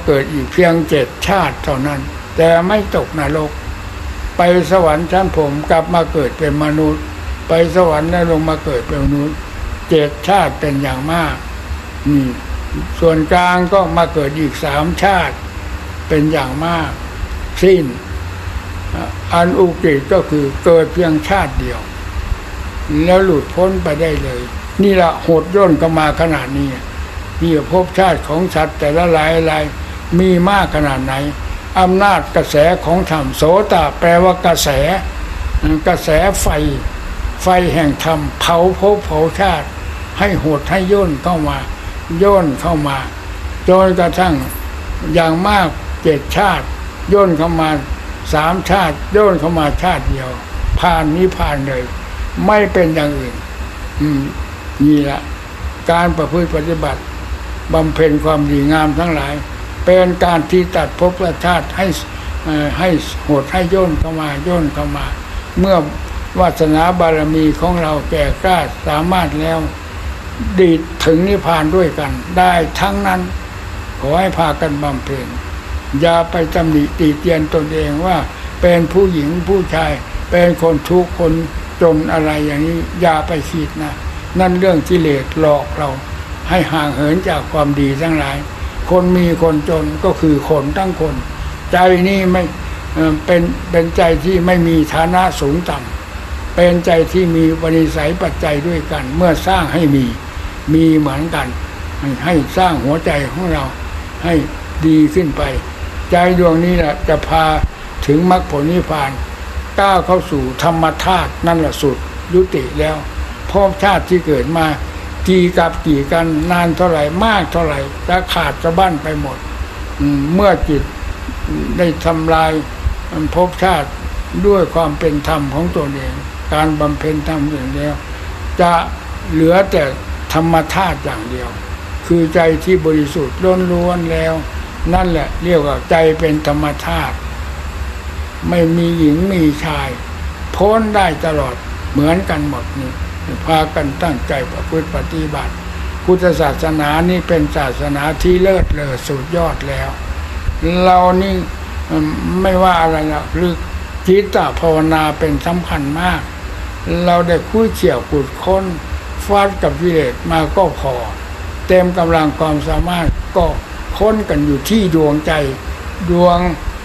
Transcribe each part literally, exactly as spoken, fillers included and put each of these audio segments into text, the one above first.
เกิดอีกเพียงเจ็ดชาติเท่านั้นแต่ไม่ตกนรกไปสวรรค์ชั้นพรหมกลับมาเกิดเป็นมนุษย์ไปสวรรค์แล้วลงมาเกิดเป็นมนุษย์เจ็ดชาติเป็นอย่างมากนี่ส่วนกลางก็มาเกิดอีกสามชาติเป็นอย่างมากสิ้นอันอุกฤษก็คือเกิดเพียงชาติเดียวแล้วหลุดพ้นไปได้เลยนี่ละโหดย่นก็มาขนาดนี้นี่ภพชาติของสัตว์แต่ละหลายหลายมีมากขนาดไหนอำนาจกระแสของธรรมโสตแปลว่ากระแสกระแสไฟไฟแห่งธรรมเผาภพเผาชาติให้โหดให้ย่นเข้ามาย่นเข้ามาจนกระทั่งอย่างมากเจ็ดชาติย่นเข้ามาสามชาติย่นเข้ามาชาติเดียวผ่านนิพพานเลยไม่เป็นอย่างอื่นอืมนี่ละการประพฤติปฏิบัติบำเพ็ญความดีงามทั้งหลายเป็นการที่ตัดภพชาติให้ให้โหดให้ย่นเข้ามาย่นเข้ามาเมื่อวาสนาบารมีของเราแก่กล้าสามารถแล้วดีถึงนิพพานด้วยกันได้ทั้งนั้นขอให้พากันบำเพ็ญอย่าไปตำหนิติเตียนตนเองว่าเป็นผู้หญิงผู้ชายเป็นคนทุกข์คนจนอะไรอย่างนี้อย่าไปคิดนะนั่นเรื่องกิเลสหลอกเราให้ห่างเหินจากความดีทั้งหลายคนมีคนจนก็คือคนทั้งคนใจนี่ไม่เป็นเป็นใจที่ไม่มีฐานะสูงต่ำเป็นใจที่มีปณิสัยปัจจัยด้วยกันเมื่อสร้างให้มีมีเหมือนกันให้สร้างหัวใจของเราให้ดีขึ้นไปใจดวงนี้แหละจะพาถึงมรรคผลนิพพานก้าวเข้าสู่ธรรมธาตุนั่นแหละสุดยุติแล้วภพชาติที่เกิดมากี่กับกี่กันนานเท่าไหร่มากเท่าไหร่จะขาดสะบั้นไปหมดเมื่อจิตได้ทำลายภพชาติด้วยความเป็นธรรมของตัวเองการบำเพ็ญธรรมอย่างเดียวจะเหลือแต่ธรรมธาตุอย่างเดียวคือใจที่บริสุทธิ์ล้วนๆแล้วนั่นแหละเรียกว่าใจเป็นธรรมธาตุไม่มีหญิงมีชายพ้นได้ตลอดเหมือนกันหมดนี่พากันตั้งใจประพฤติปฏิบัติพุทธศาสนานี่เป็นศาสนาที่เลิศเลอสุดยอดแล้วเรานี่ไม่ว่าอะไรละหรือจิตตภาวนาเป็นสำคัญมากเราได้คุ้ยเขี่ยวขุดค้นฟาดกับกิเลสมาก็พอเต็มกำลังความสามารถก็ค้นกันอยู่ที่ดวงใจดวง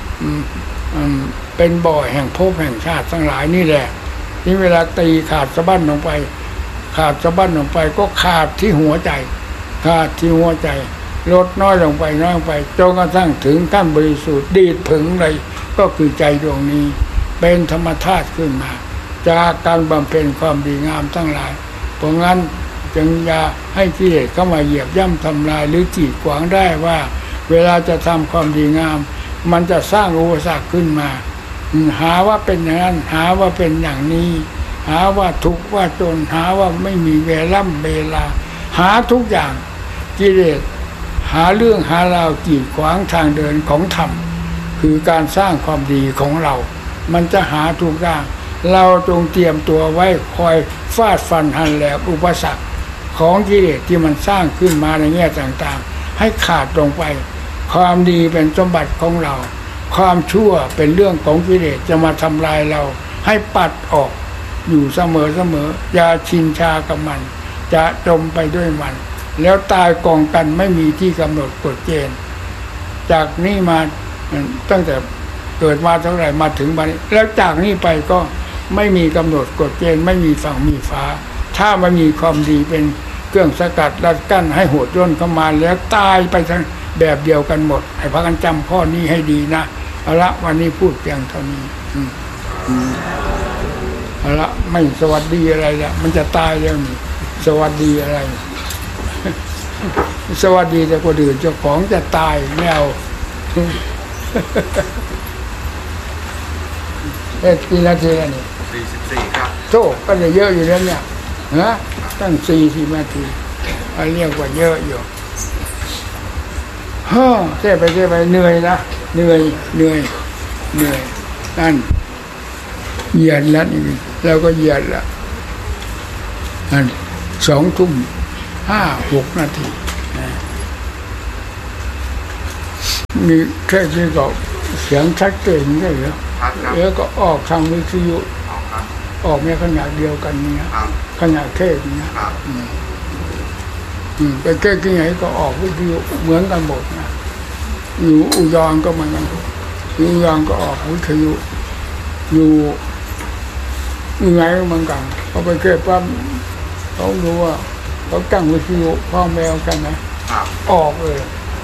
เป็นบ่อแห่งภพแห่งชาติทั้งหลายนี่แหละนี่เวลาตีขาดสะบั้นลงไปขาดสะบั้นลงไปก็ขาดที่หัวใจขาดที่หัวใจลดน้อยลงไปน้อยลงไปจนกระทั่งถึงขั้นบริสุทธิ์ดีดผึ่งเลยก็คือใจดวงนี้เป็นธรรมธาตุขึ้นมาจากการบำเพ็ญความดีงามทั้งหลายเพราะงั้นจึงอย่าให้กิเลสเข้ามาเหยียบย่ำทำลายหรือกีดขวางได้ว่าเวลาจะทำความดีงามมันจะสร้างอุปสรรคขึ้นมาหาว่าเป็นอย่างนั้นหาว่าเป็นอย่างนี้หาว่าทุกข์ว่าจนหาว่าไม่มีเวล่ำเวลาหาทุกอย่างกิเลสหาเรื่องหาราวกีดขวางทางเดินของธรรมคือการสร้างความดีของเรามันจะหาทุกอย่างเราจงเตรียมตัวไว้คอยฟาดฟันหันแหลกอุปสรรคของกิเลสที่มันสร้างขึ้นมาในแง่ต่างๆให้ขาดลงไปความดีเป็นสมบัติของเราความชั่วเป็นเรื่องของกิเลสจะมาทำลายเราให้ปัดออกอยู่เสมอๆอย่าชินชากับมันจะจมไปด้วยมันแล้วตายกองกันไม่มีที่กำหนดกฎเกณฑ์จากนี้มาตั้งแต่เกิดมาเท่าไหร่มาถึงบัดนี้แล้วจากนี้ไปก็ไม่มีกำหนดกฎเกณฑ์ไม่มีฝั่งมีฟ้าถ้ามันมีความดีเป็นเครื่องสกัดรัดกั้นให้โหดย่นเข้ามาแล้วตายไปทั้งแบบเดียวกันหมดให้พากันจำข้อนี้ให้ดีนะเอาละวันนี้พูดเพียงเท่านี้เอาละไม่สวัสดีอะไรละมันจะตายแล้วนี่สวัสดีอะไรสวัสดีแต่คนอื่นเจ้าของจะตายไม่เอาเอ๊ะกี่นาทีแล้วนี่สี่สิบสี่ครับโธ่ก็จะเยอะอยู่แล้วเนี่ยฮะตั้งสี่สิบนาทีอันเรียกว่าเยอะอยู่ฮ่อเท่ไปเท่ไปเหนื่อยนะเหนื่อยเหนื่อยเหนื่อยนั่นเหยียดแล้วนี่แล้วก็เหยียดละนั่นสองทุ่มห้าหกนาทีมีแค่ที่ก็เสียงชัดเจนได้เหรอแล้วก็ออกทางวิทยุออกในขณะเดียวกันเนี่ยขณะเทศเนี่ยไปเทศที่ไหนก็ออกวิทยุเหมือนกันหมดนะอยู่อุดรก็เหมือนกันอยู่อุดรก็ออกวิทยุอยู่ยังไงเหมือนกันเขาไปเทศปั๊บเขารู้ว่าเขาตั้งวิทยุพ่อแมวกันนะออกเลย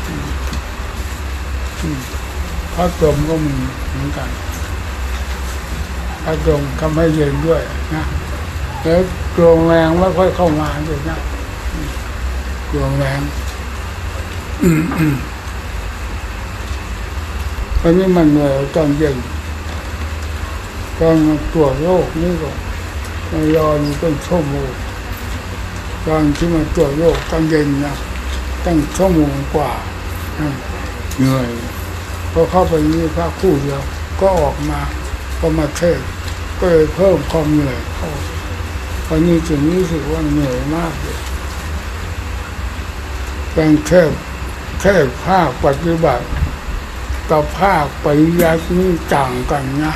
พระกรมก็มีเหมือนกันพระกรมทำให้เย็นด้วยนะแล้วกลวงแรงไม่ค่อยเข้ามาเลยนะกลวงแรงอืมอืมตอนนี้มันเหนื่อยตอนเย็นตอนตรวจโรคนี่ก็รออยู่เป็นชั่วโมงตอนที่มาตรวจโรคตอนเย็นนะตั้งชั่วโมงกว่าเหนื่อยพอเข้าไปนี่พระคู่เดียวก็ออกมาก็มาเทศก็เลยเพิ่มความเหนื่อยเข้าตอนนี้ถึงนี้สึกว่าเหนื่อยมากเลยการเทศเทศภาคปฏิบัติกับภาคปริยัตินี่ต่างกันนะ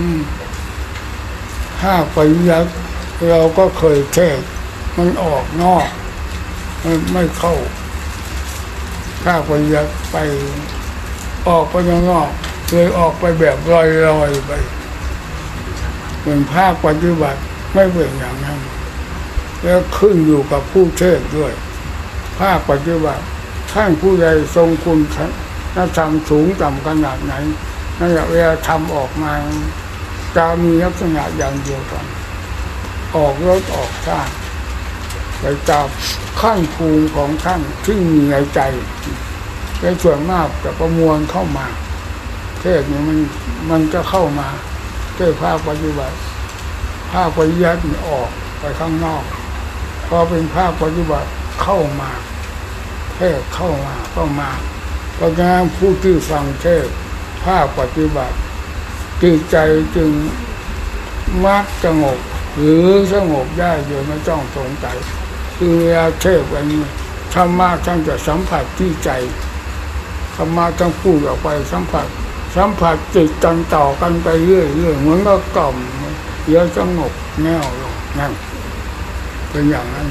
ภาคปริยัติเราก็เคยเทศมันออกนอกมันไม่เข้าภาคปริยัติไปออกไปข้างนอกเลยออกไปแบบลอยๆไปเหมือนภาคปฏิบัติไม่เป็นอย่างนั้นแล้วขึ้นอยู่กับผู้เทศด้วยภาคปฏิบัติท่านผู้ใดทรงคุณถ้าทำสูงต่ำขนาดไหนนั่นแหละเวลาทำออกมาจะมีลักษณะอย่างเดียวกันออกรถออกท่าไปจับขั้นภูมิของท่านที่มีในใจในส่วนมากจะประมวลเข้ามาเทศนี้มันมันจะเข้ามาเทศภาคปฏิบัติภาคปริยัติออกไปข้างนอกพอเป็นภาคปฏิบัติเข้ามาเทศเข้ามาเข้ามาเพราะงั้นผู้ที่ฟังเทศภาคปฏิบัติจิตใจจึงมักสงบหรือสงบได้โดยไม่ต้องสงสัยคือเวลาเทศไปนี้ธรรมะท่านจะสัมผัสที่ใจธรรมะต้องพูดออกไปสัมผัสสัมผัสจิตกันต่อกันไปเรื่อยๆเหมือนกับกล่อมเดี๋ยวสงบแน่วลงนั่นเป็นอย่างนั้น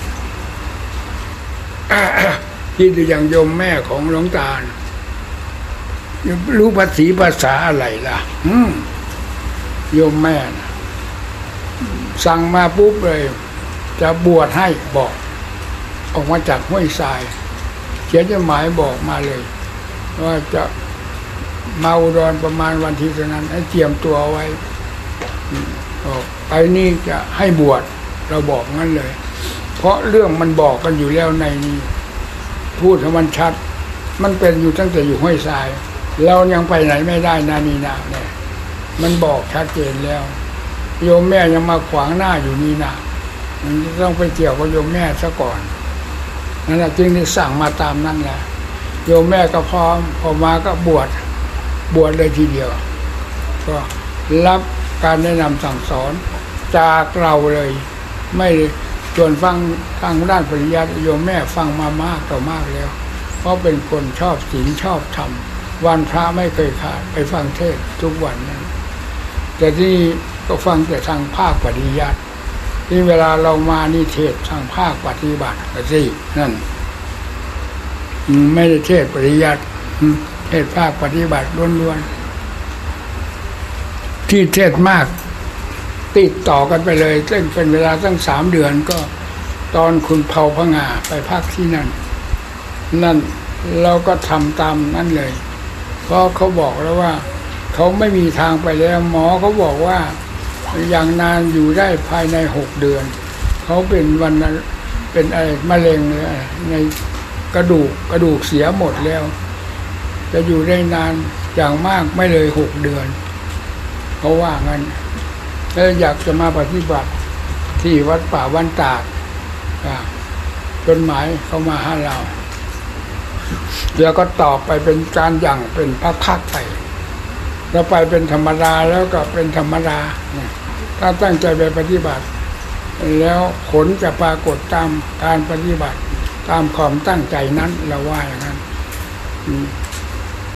ที่อย่างโยมแม่ของหลวงตารู้ภาษีภาษาอะไรล่ะโยมแม่นะสั่งมาปุ๊บเลยจะบวชให้บอกออกมาจากห้วยทรายเขียนจดหมายบอกมาเลยว่าจะมาอุดรประมาณวันที่นั้นให้เตรียมตัวไว้ไปนี่จะให้บวชเราบอกงั้นเลยเพราะเรื่องมันบอกกันอยู่แล้วในนี้พูดให้มันชัดมันเป็นอยู่ตั้งแต่อยู่ห้วยทรายเรายังไปไหนไม่ได้นานีนาเนี่ยมันบอกชัดเจนแล้วโยมแม่ยังมาขวางหน้าอยู่นี่นะมันต้องไปเกี่ยวกับโยมแม่ซะก่อนนั่นแหละจึงได้สั่งมาตามนั้นแหละโยมแม่ก็พร้อมพอมาก็บวชบวชเลยทีเดียวก็รับการแนะนำสั่งสอนจากเราเลยไม่ส่วนฟังทางด้านปริยัติโยมแม่ฟังมามากต่อมากแล้วเพราะเป็นคนชอบศีลชอบธรรมวันพระไม่เคยขาดไปฟังเทศทุกวันนั้นแต่ที่ก็ฟังแต่ทางภาคปริยัติที่เวลาเรามานี่เทศทางภาคปฏิบัติก็สินั่นไม่ได้เทศปริยัติเทศภาคปฏิบัติล้วนๆที่เทศมากติดต่อกันไปเลยซึ่งเป็นเวลาตั้งสามเดือนก็ตอนคุณเผาพงาไปพักที่นั่นนั่นเราก็ทำตามนั้นเลยเพราะเขาบอกแล้วว่าเขาไม่มีทางไปแล้วหมอเขาบอกว่าอย่างนานอยู่ได้ภายในหกเดือนเขาเป็นวันเป็นอะไรมะเร็งเลยในกระดูกกระดูกเสียหมดแล้วจะอยู่ได้นานอย่างมากไม่เลยหกเดือนเขาว่างั้นแล้วอยากจะมาปฏิบัติที่วัดป่าวันตากจดหมายเขามาหาเราแล้วก็ตอบไปเป็นการอย่างเป็นพักๆไปแล้วไปเป็นธรรมดาแล้วก็เป็นธรรมดาถ้าตั้งใจไปปฏิบัติแล้วผลจะปรากฏตามการปฏิบัติตามความตั้งใจนั้นเราว่าอย่างนั้น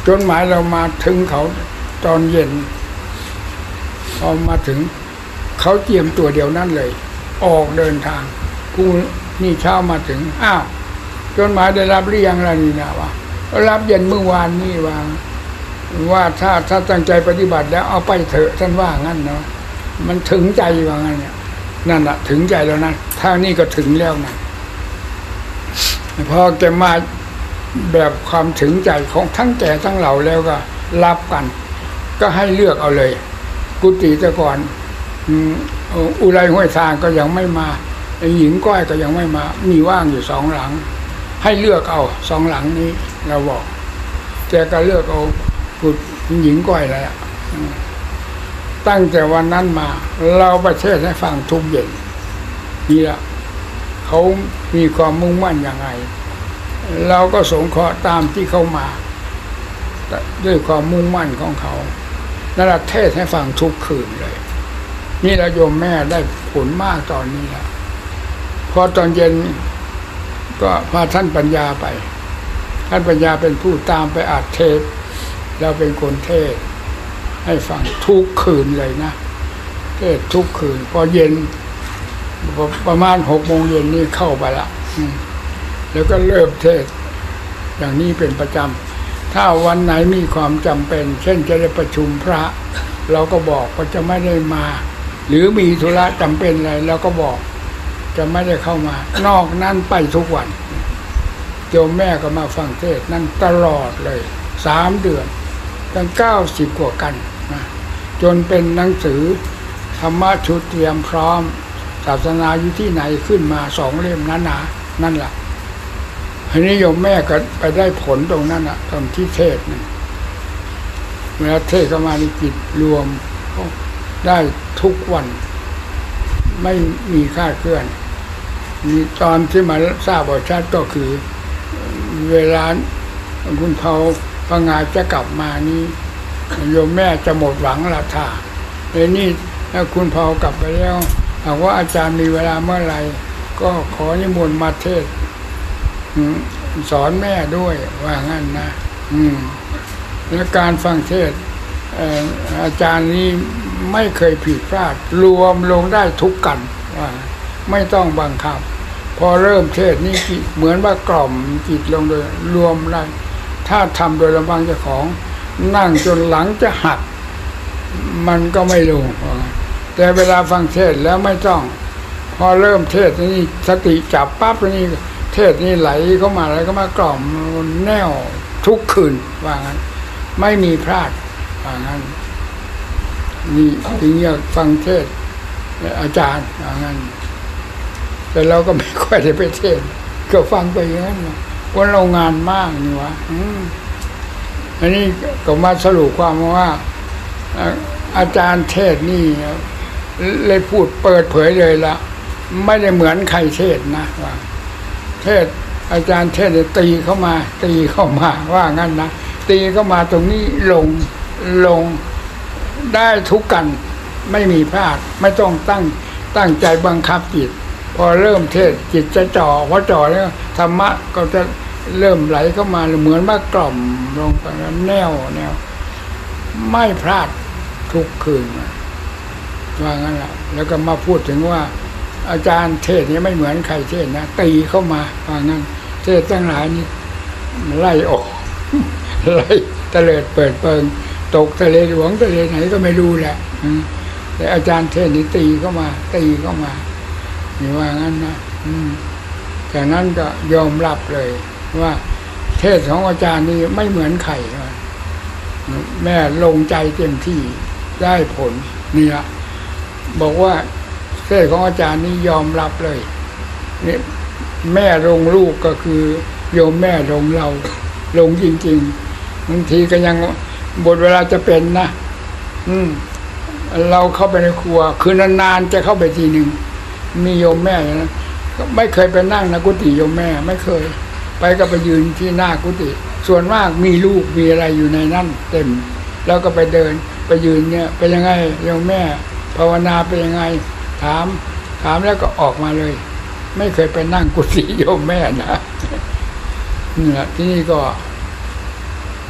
จดหมายเรามาถึงเขาตอนเย็นพอมาถึงเขาเตรียมตัวเดียวนั่นเลยออกเดินทางกูนี่เช้ามาถึงอ้าวจดหมายได้รับหรือยังล่ะนี่นะวะรับเย็นเมื่อวานนี่ว่าว่าถ้าถ้าตั้งใจปฏิบัติแล้วเอาไปเถอะท่านว่างั้นเนาะมันถึงใจว่างั้นเนี่ยนั่นแหละถึงใจแล้วนะทางนี้ก็ถึงแล้วนะพอแกมาแบบความถึงใจของทั้งแก่ทั้งเหล่าแล้วก็รับกันก็ให้เลือกเอาเลยกุฏิแต่ก่อนอุไรห้วยทางก็ยังไม่มาหญิงก้อยก็ยังไม่มามีว่างอยู่สองหลังให้เลือกเอาสองหลังนี้เราบอกแกก็เลือกเอากุฏิหญิงก้อยแล้วตั้งแต่วันนั้นมาเราประเทศให้ฟังทุกเย็นนี่แหละเขามีความมุ่งมั่นอย่างไรเราก็สงเคราะห์ตามที่เขามาด้วยความมุ่งมั่นของเขานั่นแหละเทศให้ฟังทุกคืนเลยนี่เราโยมแม่ได้ผลมากตอนนี้แล้วพอตอนเย็นก็พาท่านปัญญาไปท่านปัญญาเป็นผู้ตามไปอัดเทศเราเป็นคนเทศให้ฟังทุกคืนเลยนะเทศทุกคืนพอเย็นประมาณหกโมงเย็นนี่เข้าไปละแล้วก็เริ่มเทศอย่างนี้เป็นประจำถ้าวันไหนมีความจำเป็นเช่นจะได้ประชุมพระเราก็บอกว่าจะไม่ได้มาหรือมีธุระจำเป็นอะไรเราก็บอกจะไม่ได้เข้ามานอกนั้นไปทุกวันโยมแม่ก็มาฟังเทศนั่นตลอดเลยสามเดือนตั้งเก้าสิบกว่ากันนะจนเป็นหนังสือธรรมะชุดเตรียมพร้อมศาสนาอยู่ที่ไหนขึ้นมาสองเล่มนั้นนะนั่นแหละทีนี้โยมแม่ก็ไปได้ผลตรงนั้นอ่ะตอนที่เทศนั่นเวลาเทศก็มาในจิตรวมได้ทุกวันไม่มีค่าเคลื่อนมีตอนที่มาทราบว่าชัดก็คือเวลาคุณเผาพังงาจะกลับมานี่โยมแม่จะหมดหวังละท่าไอ้นี่ถ้าคุณเผากลับไปแล้วหากว่าอาจารย์มีเวลาเมื่อไหร่ก็ขอนิมนต์มาเทศสอนแม่ด้วยว่างั้นนะอืมและการฟังเทศอาจารย์นี้ไม่เคยผิดพลาดรวมลงได้ทุกกันว่าไม่ต้องบังคับพอเริ่มเทศนี่เหมือนว่ากล่อมจิตลงโดยรวมได้ถ้าทำโดยลำพังเจ้าของนั่งจนหลังจะหักมันก็ไม่ลงแต่เวลาฟังเทศแล้วไม่ต้องพอเริ่มเทศนี่สติจับปั๊บนี่เทศนี่ไหลเข้ามาแล้วก็มากล่อมแน่วทุกคืนว่างั้นไม่มีพลาดว่างั้นนี่ถึงอยากฟังเทศอาจารย์ว่างั้นแต่เราก็ไม่ค่อยได้ไปเทศก็ฟังไปอย่างนั้นว่าเรางานมากนี่วะอันนี้ก็มาสรุปความว่าอาจารย์เทศนี่เลยพูดเปิดเผยเลยละไม่ได้เหมือนใครเทศนะว่าเทศอาจารย์เทศตีเข้ามาตีเข้ามาว่างั้นนะตีเข้ามาตรงนี้ลงลงได้ทุกกันไม่มีพลาดไม่ต้องตั้งตั้งใจบังคับจิตพอเริ่มเทศจิตจะจ่อพอจ่อแล้วธรรมะก็จะเริ่มไหลเข้ามาเหมือนว่ากล่อมลงไปแนวแนวไม่พลาดทุกคืนว่างั้นแหละแล้วก็มาพูดถึงว่าอาจารย์เทศนี้ไม่เหมือนใครเทศนะตีเข้ามาว่างั้นเทศตั้งหลายนี่ไล่ออกไล่ตะเลิดเปิดเปิงตกทะเลหลวงทะเลไหนก็ไม่รู้แหละแต่อาจารย์เทศนี้ตีเข้ามาตีเข้ามานี่ว่างั้นนะจากนั้นก็ยอมรับเลยว่าเทศของอาจารย์นี่ไม่เหมือนใครแม่ลงใจเต็มที่ได้ผลนี่ละบอกว่าเทศของอาจารย์นี่ยอมรับเลยนี่แม่ลงลูกก็คือโยมแม่ลงเราลงจริงๆบางทีก็ยังบทเวลาจะเป็นนะอืมเราเข้าไปในครัวคือนานๆจะเข้าไปทีหนึ่งมีโยมแม่นะไม่เคยไปนั่งนะกุฏิโยมแม่ไม่เคยไปก็ไปยืนที่หน้ากุฏิส่วนมากมีลูกมีอะไรอยู่ในนั้นเต็มแล้วก็ไปเดินไปยืนเนี่ยเป็นยังไงโยมแม่ภาวนาเป็นยังไงถามถามแล้วก็ออกมาเลยไม่เคยไปนั่งกุฏิโยมแม่นะนี่แหละที่นี่ก็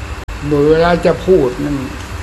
เวลาจะพูดนั่น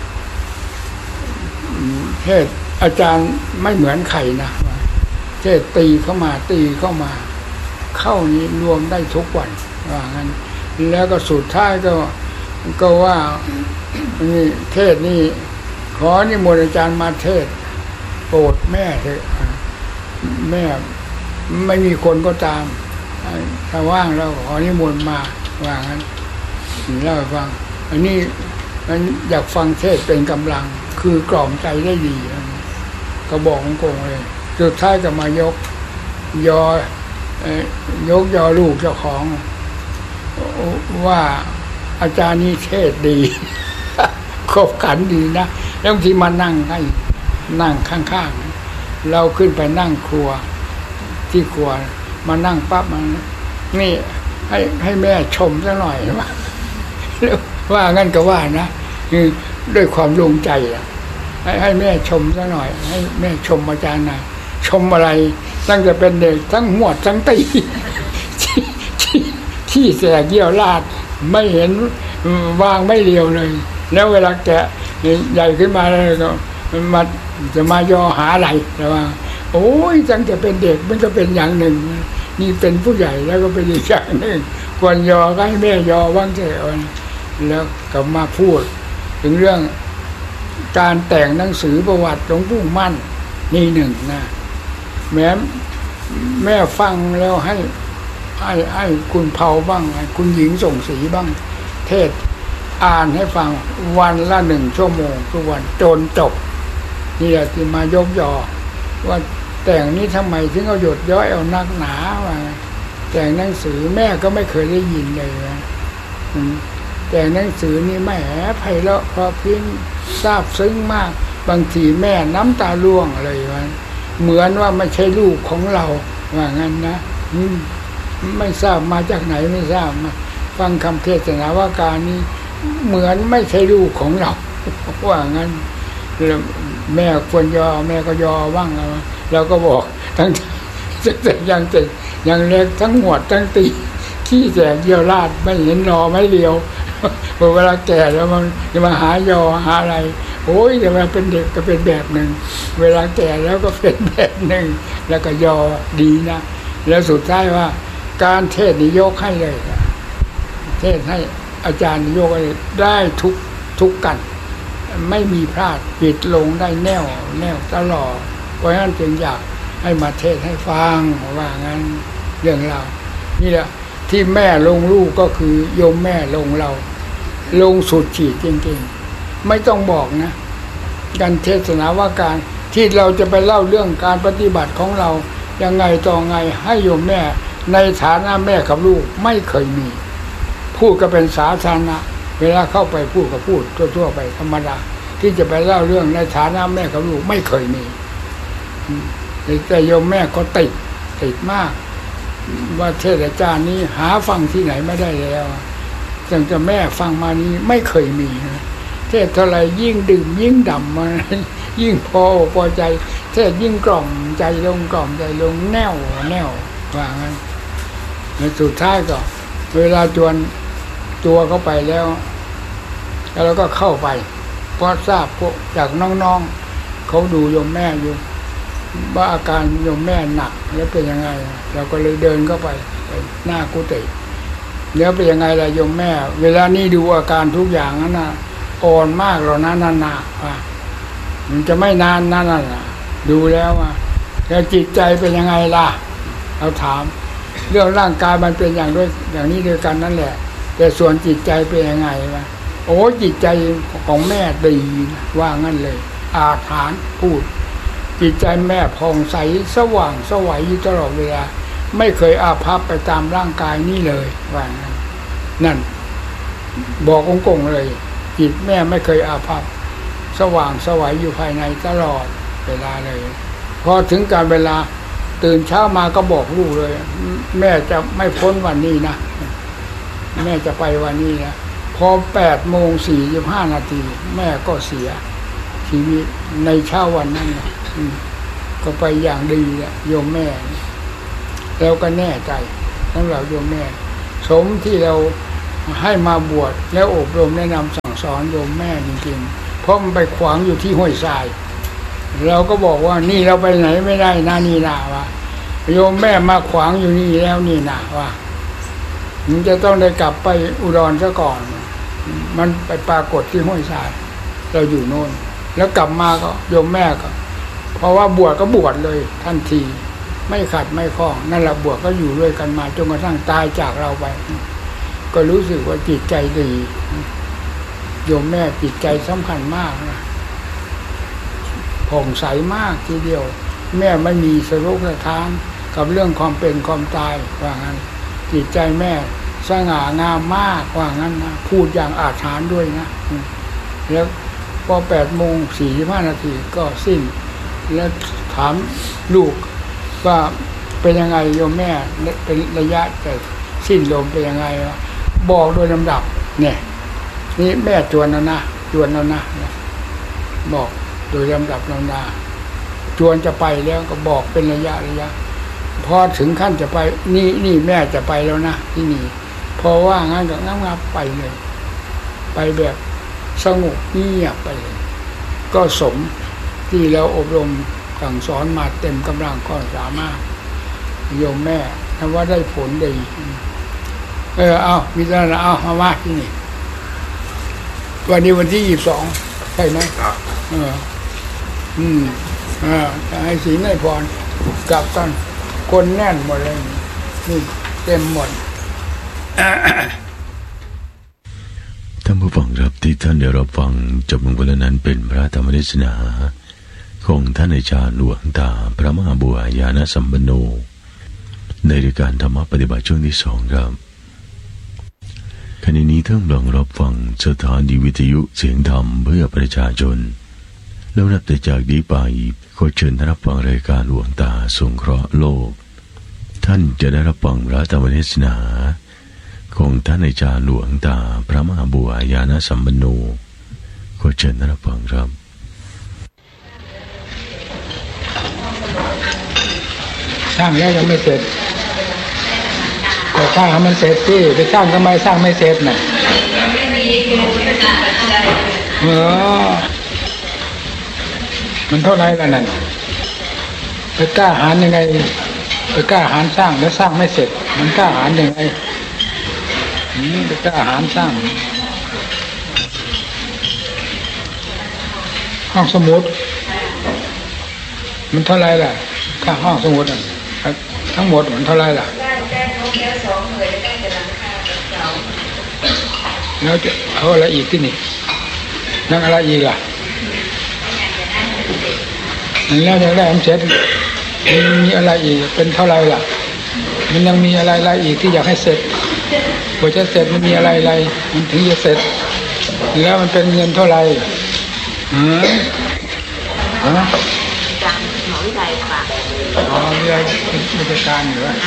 เทศอาจารย์ไม่เหมือนใครนะเทศตีเข้ามาตีเข้ามาเข้านี้รวมได้ทุกวันว่างั้นแล้วก็สุดท้ายก็ก็ว่านี่เทศนี่ขอนิมนต์อาจารย์มาเทศโปรดแม่เถอะแม่ไม่มีคนก็ตามถ้าว่างเราขอนิมนต์มาว่างั้นเล่าให้ฟังอันนี้มันอยากฟังเทศเป็นกำลังคือกล่อมใจได้ดีก็บอกของโกงเลยสุดท้ายก็มายกยอยกยอลูกเจ้าของว่าอาจารย์นี่เทศดีขบขันดีนะแล้วบางทีมานั่งให้นั่งข้างๆเราขึ้นไปนั่งครัวที่ครัวมานั่งปั๊บมันนี่ให้ให้แม่ชมซะหน่อยว่าว่างั้นก็ว่านะคือด้วยความลงใจอะให้ให้แม่ชมซะหน่อยให้แม่ชมอาจารย์หน่อยชมอะไรตั้งแต่เป็นเด็กทั้งหมวดทั้งตีที่แสกเยี่ยวลาดไม่เห็นวางไม่เรียวเลยแล้วเวลาแกะใหญ่ขึ้นมาแล้วก็มาจะมายอหาอะไรแต่ว่าโอ้ยตั้งแต่เป็นเด็กมันก็เป็นอย่างหนึ่งนี่เป็นผู้ใหญ่แล้วก็เป็นอีกอย่างหนึ่งควรยอก็ให้แม่ยอบ้างเถอะแล้วก็มาพูดถึงเรื่องการแต่งหนังสือประวัติหลวงปู่มั่นนี่หนึ่งนะแม้แม่ฟังแล้วให้ให้ให้คุณเผาบ้างให้คุณหญิงส่งสีบ้างเทศอ่านให้ฟังวันละหนึ่งชั่วโมงทุกวันจนจบนี่แหละที่มายกยอว่าแต่งนี้ทำไมถึงเอาหยดย้อยเอานักหนาว่าแต่งหนังสือแม่ก็ไม่เคยได้ยินเลยนะแต่งหนังสือนี่แหมไพเราะเพราะพิ้งซาบซึ้งมากบางทีแม่น้ำตาร่วงเลยว่าเหมือนว่าไม่ใช่ลูกของเราว่างั้นนะไม่ทราบมาจากไหนไม่ทราบมาฟังคำเทศนาว่าการนี้เหมือนไม่ใช่ลูกของเราว่างั้นแม่ควรยอแม่ก็ยอบ้างแล้วก็บอกทั้งแต่ยังแต่ยังเล็กทั้งหมวดทั้งตีขี้แสกเยี่ยวลาดไม่เห็นนอไม่เลียวเวลาแก่แล้วมันจะมาหายอหาอะไรโอ้ยแต่เวลาเป็นเด็กก็เป็นแบบหนึ่งเวลาแก่แล้วก็เป็นแบบหนึ่งแล้วก็ยอดีนะแล้วสุดท้ายว่าการเทศนิยกให้เลยเทศให้อาจารย์นิยกได้ทุกทุกกันไม่มีพลาดปิดลงได้แน่วแน่วตลอดเพราะฉะนั้นจึงอยากให้มาเทศให้ฟังว่างั้นเรื่องเรานี่แหละที่แม่ลงลูกก็คือโยมแม่ลงเราลงสุดขีดจริงๆไม่ต้องบอกนะการเทศนาว่าการที่เราจะไปเล่าเรื่องการปฏิบัติของเรายังไงต่อไงให้โยมแม่ในฐานะแม่กับลูกไม่เคยมีพูดก็เป็นสาธารณะเวลาเข้าไปพูดก็พูดทั่วๆไปธรรมดาที่จะไปเล่าเรื่องในฐานะแม่กับลูกไม่เคยมีแต่โยมแม่ก็ติดติดมากว่าเทศอาจารย์นี้หาฟังที่ไหนไม่ได้แล้วตั้งแต่แม่ฟังมานี้ไม่เคยมีเทศเท่าไรยิ่งดื่มยิ่งดำมายิ่งพอพอใจเทศยิ่งกล่อมใจลงกล่อมใจลงแน่วแน่วว่างั้นในสุดท้ายก็เวลาจวนตัวเข้าไปแล้วแล้วก็เข้าไปเพราะทราบพวกจากน้องๆเขาดูโยมแม่อยู่ว่าอาการโยมแม่หนักแล้วเป็นยังไงเราก็เลยเดินเข้าไปไปหน้ากุฏิแล้วเป็นยังไงล่ะโยมแม่เวลานี้ดูอาการทุกอย่างนั้นน่ะอ่อนมากแล้วนะนานๆว่ามันจะไม่นานนั่นน่ะดูแล้วว่าแล้วจิตใจเป็นยังไงล่ะเราถามเรื่องร่างกายมันเป็นอย่างด้วยอย่างนี้ด้วยกันนั่นแหละแต่ส่วนจิตใจเป็นยังไงวะโอ้จิตใจของแม่ดีว่างั้นเลยอาถรรพ์พูดจิตใจแม่ผ่องใสสว่างสวัยอยู่ตลอดเวลาไม่เคยอาภัพไปตามร่างกายนี่เลยว่างั้นนั่นบอกองค์กงเลยจิตแม่ไม่เคยอาภัพสว่างสวัยอยู่ภายในตลอดเวลาเลยพอถึงการเวลาตื่นเช้ามาก็บอกลูกเลยแม่จะไม่พ้นวันนี้นะแม่จะไปวันนี้นะพอแปดโมงสี่สิบห้านาทีแม่ก็เสียชีวิตในเช้าวันนั้นนะก็ไปอย่างดีแหละโยมแม่แล้วก็แน่ใจทั้งเราโยมแม่สมที่เราให้มาบวชแล้วอบรมแนะนำสั่งสอนโยมแม่จริงๆเพราะมันไปขวางอยู่ที่ห้วยทรายเราก็บอกว่านี่เราไปไหนไม่ได้นะนี่นะวะโยมแม่มาขวางอยู่นี่แล้วนี่นะวะมันจะต้องได้กลับไปอุดรซะก่อนมันไปปรากฏที่ห้วยทรายเราอยู่โน่นแล้วกลับมาก็โยมแม่ก็เพราะว่าบวชก็บวชเลยทันทีไม่ขัดไม่ข้องนั่นแหละบวชก็อยู่ด้วยกันมาจนกระทั่งตายจากเราไปก็รู้สึกว่าจิตใจดีโยมแม่จิตใจสำคัญมากนะผ่องใสมากทีเดียวแม่ไม่มีสรุปสะท้านกับเรื่องความเป็นความตายว่างั้นจิตใจแม่สง่างามมากว่างั้นนะพูดอย่างอาถรรพ์ด้วยนะแล้วพอแปดโมงสี่สิบห้านาทีก็สิ้นแล้วถามลูกว่าเป็นยังไงโยมแม่เป็นระยะแต่สิ้นลมเป็นยังไงวะบอกโดยลำดับเนี่ยนี่แม่จวนแล้วนะจวนแล้วนะบอกโดยลำดับลำดาจวนจะไปแล้วก็บอกเป็นระยะระยะพอถึงขั้นจะไปนี่นี่แม่จะไปแล้วนะที่นี่เพราะว่างั้นก็งับๆไปเลยไปแบบสงบเงียบไปเลยก็สมที่เราอบรมสั่งสอนมาเต็มกำลังก็สามารถโยมแม่ทว่าได้ผลดีเออเอามีแต่ละเอาเอามาที่นี่วันนี้วันที่ยี่สิบสองใช่ไหมครับเอออืมอ่าให้ศีลให้พรกลับกันคนแน่นหมดเลยนี่เต็มหมดท่านผู้ฟังครับที่ท่านได้รับฟังจบลงไปแล้วนั้นเป็นพระธรรมเทศนาของท่านอาจารย์หลวงตาพระมหาบัวญาณสัมปันโนในรายการธรรมปฏิบัติช่วงที่สองครับขณะนี้ท่านกำลังรับฟังสถานีวิทยุเสียงธรรมเพื่อประชาชนแล้วนับแต่จากนี้ไปขอเชิญท่านรับฟังรายการหลวงตาสงเคราะห์โลกท่านจะได้รับฟังพระธรรมเทศนาของท่านอาจารย์หลวงตาพระมหาบัวญาณสัมปันโนขอเชิญท่านรับฟังครับสร้างแล้วยังไม่เสร็จแต่สร้างให้มันเสร็จที่ไปสร้างทำไมสร้างไม่เสร็จน่ะเออมันเท่าไรกันนั่นไปกล้าหาญยังไงไปกล้าหาญสร้างแล้วสร้างไม่เสร็จมันกล้าหาญยังไงนี่ไปกล้าหาญสร้างห้องสมุดมันเท่าไรล่ะค่าห้องสมุดทั้งหมดมันเท่าไรล่ะแล้วจะเอาอะไรอีกที่นี่นั่งอะไรอีกล่ะแล้วยังได้มันเสร็จมันมีอะไรอีกเป็นเท่าไรล่ะมันยังมีอะไรอะไรอีกที่อยากให้เสร็จพอจะเสร็จมันมีอะไรอะไรมันถึงจะเสร็จแล้วมันเป็นเงินเท่าไรอืมฮะหมอวิไลค่ะอ๋อวิไลราชการหรือว่า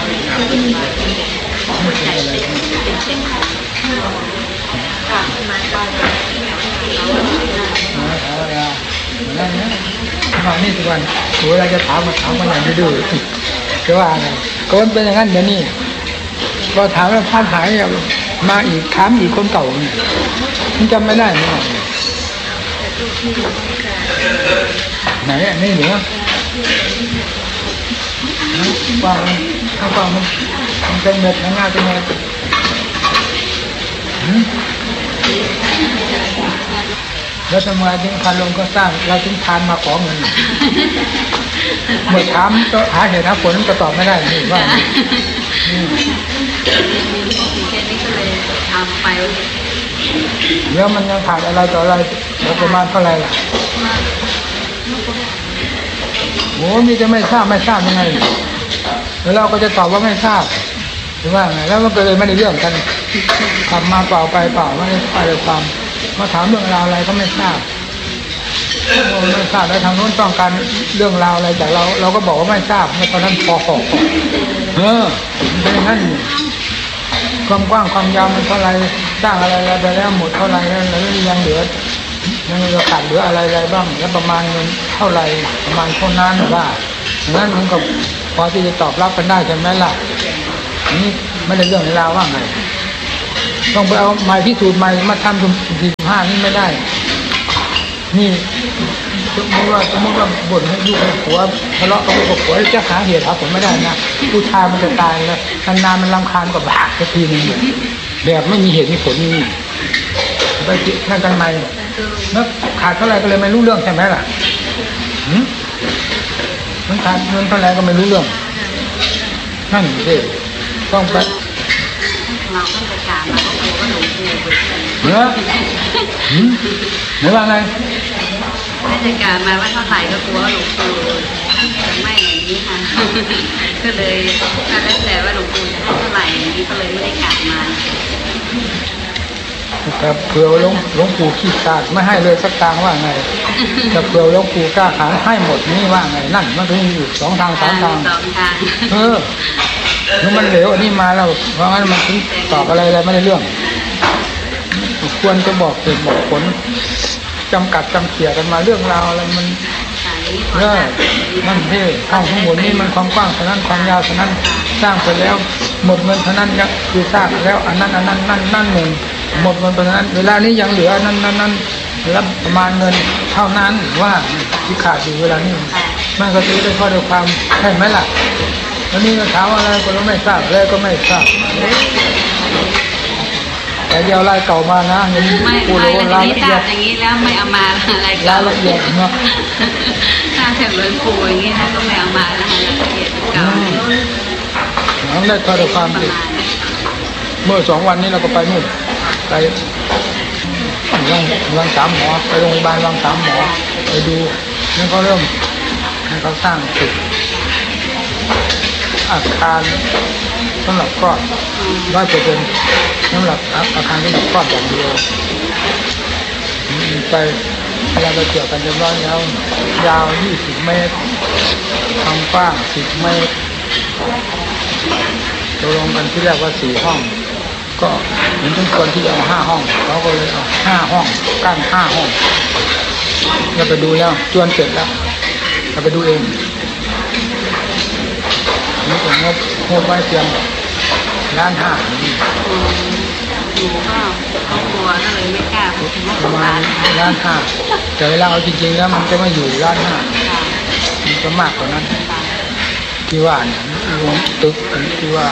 ไม่ใช่อะไรเป็นเช่นค่ะค่ะมาก่อนมาถามอะไรนั่นนะมานี่ทุกวันเวลาจะถามมาถามมาอย่างดื้อๆก็ว่าไงก็มันเป็นอย่างนั้นเดี๋ยวนี้พอถามแล้วพลาดหายมาอีกถามอีกคนเก่าเนี่ยมันจำไม่ได้ไหมไหนอ่ะนี่เหรอว่าข้าวว่ามันมันเป็นเม็ดง่ายเป็นไงแล้วทำไมถึงพันลงก็สร้างเราถึงทานมาขอเงินเมื่อถามก็หาเหตุหาผลก็ตอบไม่ได้นี่ว่าแล้วมันยังขาดอะไรต่ออะไรประมาณเท่าไรล่ะโอ้มีจะไม่ทราบไม่ทราบยังไงแล้วเราก็จะตอบว่าไม่ทราบหรือว่าไงแล้วมันก็เลยไม่ได้เรื่องกันขับมาเปล่าไปเปล่าไม่ได้ไปเลยความมาถามเรื่องราวอะไรก็ไม่ทราบไม่ทราบแล้วทางโน้นต้องการเรื่องราวอะไรจากเราเราก็บอกว่าไม่ทราบเมื่อตอนนั้นพอขอเออเป็นอย่างนั้นความกว้างความยาวมันเท่าไรสร้างอะไรไปแล้วหมดเท่าไรแล้วแล้วยังเหลือยังเหลือขาดเหลืออะไรอะไรบ้างแล้วประมาณเงินเท่าไรประมาณเท่านั้นหรือว่าอย่างนั้นมันก็พอที่จะตอบรับกันได้ใช่ไหมล่ะนี่ไม่ได้เรื่องราวว่าไงต้องไปเอาไม้พิสูจน์ใหม่มาทำถึงสี่สิบห้านี่ไม่ได้นี่สมมติว่าสมมติว่าบ่นให้ลูกให้ผัวทะเลาะกับลูกกับผัวจะหาเหตุหาผลไม่ได้นะผู้ชายมันจะตายแล้วนานๆมันรำคาญกับบาดสักทีนึงแบบไม่มีเหตุมีผลนี่ไปนั่นกันใหม่เมื่อขาดเท่าไหร่ก็เลยไม่รู้เรื่องใช่ไหมล่ะมันขาดเงินเท่าไหร่ก็ไม่รู้เรื่องนั่นสิต้องไปเราต้องประกาศมาก็กลัวว่าหลวงปู่เนื้อเนื้อว่าไงให้ประกาศมาว่าเท่าไหร่ก็กลัวว่าหลวงปู่ไม่อย่างนี้ค่ะก็เลยถ้าแล้วแต่ว่าหลวงปู่จะให้เท่าไหร่อย่างนี้ก็เลยไม่ได้กลับมาครับเผื่อหลวงหลวงปู่ขี้ขาดไม่ให้เลยสักตังว่าไงแต่เผื่อหลวงปู่กล้าขายให้หมดนี่ว่าไงนั่นมันก็มีอยู่สองทางสามทางเออแล้วมันเหลวอันนี้มาแล้วเพราะงั้นมันถึงตอบอะไรอะไรไม่ได้เรื่องควรจะบอกเหตุบอกผลจำกัดจำเขี่ยกันมาเรื่องราวอะไรมันเออนั่นเท่ข้างข้างบนนี้มันความกว้างเท่านั้นความยาวเท่านั้นสร้างไปแล้วหมดเงินเท่านั้นยังคือสร้างแล้วอันนั้นอันนั้นนั่นนั่นหนึ่งหมดเงินเท่านั้นเวลานี้ยังเหลือนั่นนั่นนั่นรับประมาณเงินเท่านั้นว่าที่ขาดอยู่เวลานี้มันก็ซื้อได้ข้อด้วยความใช่ไหมล่ะวันนี้ก็ถามอะไรก็ไม่ทราบอะไรก็ไม่ทราบแต่เดี๋ยวรายเก่ามานะเห็นปูโรรายละเอียดอย่างนี้แล้วไม่เอามาอะไรรายละเอียดเนาะถ้าแบบหลวงปู่อย่างนี้นะก็ไม่เอามาแล้วรายละเอียดเก่าน้องได้ข้อด้วยความผิดเมื่อสองวันนี้เราก็ไปนู่นไปวังวังสามหมอไปโรงพยาบาลวังสามหมอไปดูนั่นเขาเริ่มให้เขาสร้างตึกอาคารสำหรับก้อนร้อยเปอร์เซ็นต์สำหรับอาคารสำหรับก้อนอย่างเดียวไปเราไปเกี่ยวกันเรียบร้อยแล้วยาวยี่สิบเมตรความกว้างสิบเมตรตกลงกันที่แรกว่าสี่ห้องก็เห็นทุกคนที่เอาห้าห้องเขาก็เลยเอาห้าห้องกั้นห้าห้องเราไปดูแล้วจวนเสร็จแล้วเราไปดูเองนี่ก็งบงบไว้เตรียมล้านห้าอยู่ก็เขากลัวก็เลยไม่กล้าประมาณล้านห้าแต่เวลาเอาจริงๆแล้วมันจะไม่อยู่ล้านห้ามันจะมากกว่านั้นที่ว่าเนี่ยรวมตึกที่ว่า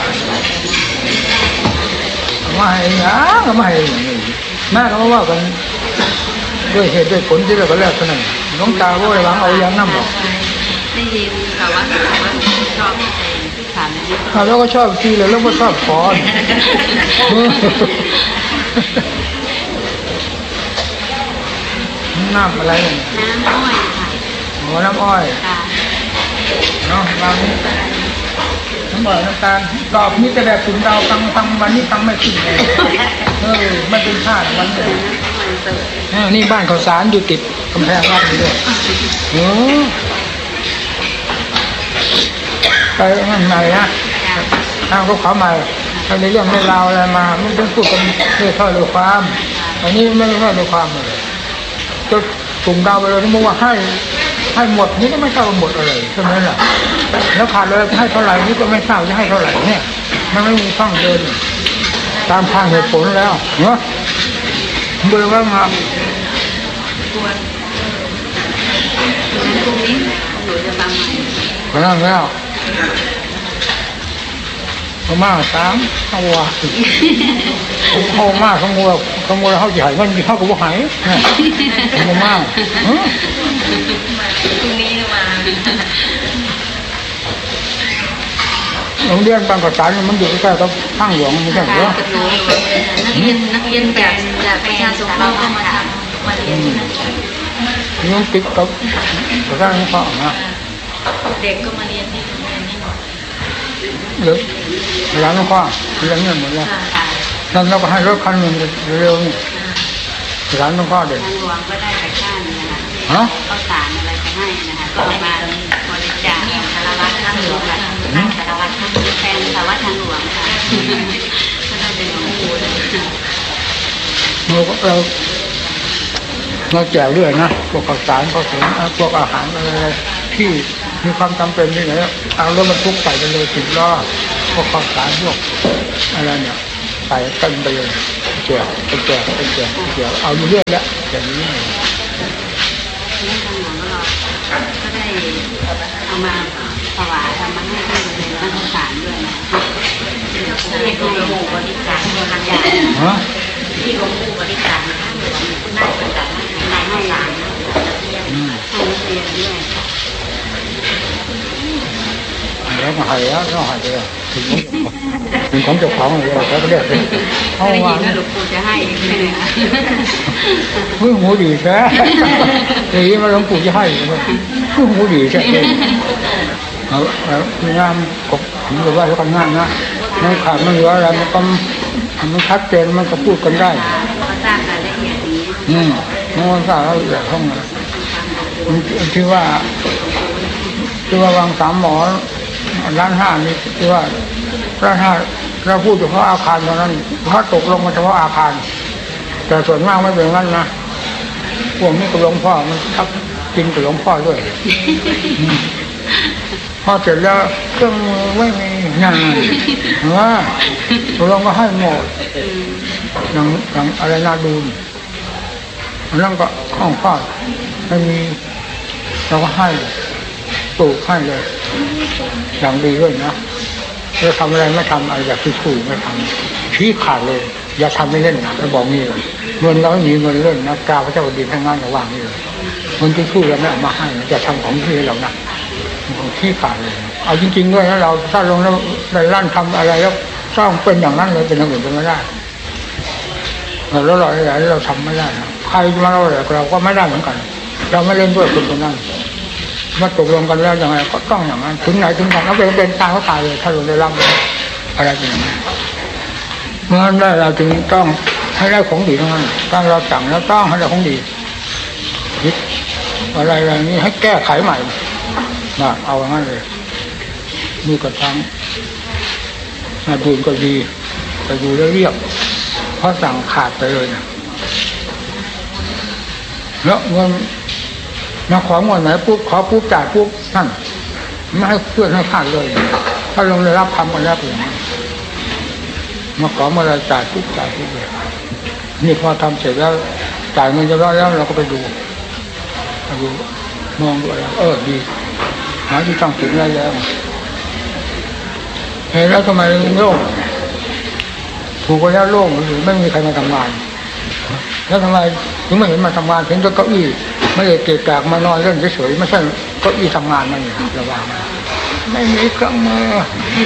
ไม่ให้นะก็ไม่ให้แม่ก็ว่ากันด้วยเหตุด้วยผลที่เราก็แล้วเท่านั้นน้องตาก็หวังเอาอย่างนั้นหรอกได้ยินแต่ว่าชอบถามนี่แล้วก็ชอบทีเลยแล้วก็ชอบขอน้ำอะไรน้ำอ้อยค่ะหัวน้ำอ้อยเนาะเรานี่น้ำอ้อยน้ำตาลดอกนี้จะแบบถุงดาวตังตังวันนี้ตังไม่ขึ้นเลยเออไม่เป็นชาติวันเลยนี่บ้านเขาสารอยู่ติดกำแพงวัดนี่ด้วยเออไปนั่นไหนนะทางเขาเขามาทำในเรื่องในราวอะไรมาไม่ต้องพูดกันเรื่องข้อเรื่องความอันนี้ไม่ต้องข้อเรื่องความเลยจะถุงดาวไปเลยที่มึงว่าให้ให้หมดนี่ก็ไม่ทราบหมดอะไรใช่ไหมล่ะแล้วขาดเลยให้เท่าไหร่นี่ก็ไม่ทราบจะให้เท่าไหร่เนี่ยมันไม่มีช่องเดินตามทางเหตุผลแล้วเนาะเบื่อว่ามาพรุ่งนี้หนูจะทำใหม่ก็นั่งแล้วเขามาสามเขาว่าเขามาเขางัวเขางัวเขาใหญ่มันเขาก็บ่หายเขามาพรุ่งนี้มาโรงเรียนบางกอกสารมันอยู่ใกล้ๆกับข้างหลวงไม่ใช่เหรอนักเรียนนักเรียนแบบจากประชาชนเราก็มาทำมาเรียนนี่มันติดกับกระทั่งนี้ก็นะเด็กก็มาเรียนที่โรงเรียนนี่หมดหรือร้านน้องข้าเรียนเงินหมดเลยนั่นเราก็ให้รถคันหนึ่งเร็วๆนี่ร้านน้องข้าเด็กทางหลวงก็ได้แต่ข้านนะคะข้าวสารอะไรก็ให้นะคะก็มาบริจาคสารวัตรทางหลวงค่ะสารวัตรทางแทนสารวัตรทางหลวงค่ะก็ได้เป็นหลวงปู่เราเราเราแจกเรื่อยนะพวกข้าวสารข้าวสารพวกอาหารอะไรที่มีความจำเป็นที่ไหนเอารถบรรทุกใส่ไปเลยสิบล้อพวกข้าวสารพวกอะไรเนี่ยใส่เต็มไปเลยแจกไปแจกไปแจกไปแจกเอาอยู่เรื่อยแล้วอย่างนี้แล้วทางหลวงก็ก็ได้เอามาถวายทำมาให้ที่โรงเรียนบ้านสารด้วยนะที่หลวงปู่บริจาคเงินอย่างฮะที่หลวงปู่บริจาคท่านหลวงคุณนายบริจาคให้ให้หลานให้นักเรียนด้วยแล้วมาให้แล้วก็ให้เลยถึงถึงของเจ้าของเลยเขาก็เรียกเขาว่าหลวงปู่จะให้ไม่เลยอ่ะเพิ่งหูดีแท้ทีมาหลวงปู่จะให้เพิ่งหูดีแท้เอาคืองานกบผมเลยว่าแล้วก็งานนะไม่ขาดไม่เหลืออะไรมันก็มันชัดเจนมันก็พูดกันได้เขาทราบรายละเอียดนี้อืมมันทราบรายละเอียดห้องมันที่ว่าที่ว่าวางสามหมอร้านห้านี่ที่ว่าร้านห้าเราพูดเฉพาะอาคารเท่านั้นเพราะตกลงมาเฉพาะอาคารแต่ส่วนมากไม่เป็นงั้นนะพวกนี้กับหลวงพ่อมันทับกินกับหลวงพ่อด้วยพอเสร็จแล้วเครื่องมือไม่มีงานว่าเราก็ให้หมดอย่างอย่างอะไรน่าดูนั่นก็ห้องพ่อไม่มีเราก็ให้ปลูกให้เลยอย่างดีด้วยนะเราทำอะไรไม่ทำอะไรแบบที่ขู่ไม่ทำชี้ขาดเลยอย่าทำไม่เล่นนะเราบอกนี่เลยเงินเราไม่มีเงินเล่นนะกาพระเจ้าดินทั้งงานอย่าวางนี่เลยเงินที่คู่เราไม่เอามาให้จะทำของที่เรานะชี้ขาดเลยเอาจริงๆด้วยนะเราถ้าลงแล้วในร้านทำอะไรแล้วต้องเป็นอย่างนั้นเลยเป็นอย่างอื่นเป็นไม่ได้แล้วเราอะไรเราทำไม่ได้ใครมาเราอะไรเราก็ไม่ได้เหมือนกันเราไม่เล่นด้วยคนคนนั้นมาตกลงกันแล้วยังไงก็ต้องอย่างนั้นถึงไหนถึงไหนแล้วเป็นเป็นตายก็ตายเลยถ้าเราได้รับอะไรอย่างนี้เมื่อได้เราจึงต้องให้ได้ของดีทั้งนั้นถ้าเราสั่งแล้วต้องให้ได้ของดีคิดอะไรอะไรนี้ให้แก้ไขใหม่นะเอาอย่างนั้นเลยมือกระทั่งมาดูก็ดีไปดูแล้วเรียบเพราะสั่งขาดไปเลยนะแล้วเงินมาของวันไหนปุ๊บขอปุ๊บจ่ายปุ๊บนั่นไม่ให้เพื่อนให้ขาดเลยถ้าลงได้รับคำกันแล้วอย่างนี้มาขอเมื่อไรจ่ายปุ๊บจ่ายปุ๊บเลยนี่พอทำเสร็จแล้วจ่ายเงินจะร้อยแล้วเราก็ไปดูไปดูมองดูอะไรเออดีหาที่ตั้งถึงได้แล้วเห็นแล้วทำไมโล่งถูกไปแล้วโล่งหรือไม่มีใครมาทำงานแล้วทำไมถึงไม่เห็นมาทำงานเห็นแต่เก้าอี้ไม่ได้เกะกะมานอนเล่นเฉยๆไม่ใช่เก้าอี้ทำงานมันระวังไม่มีเครื่องมือ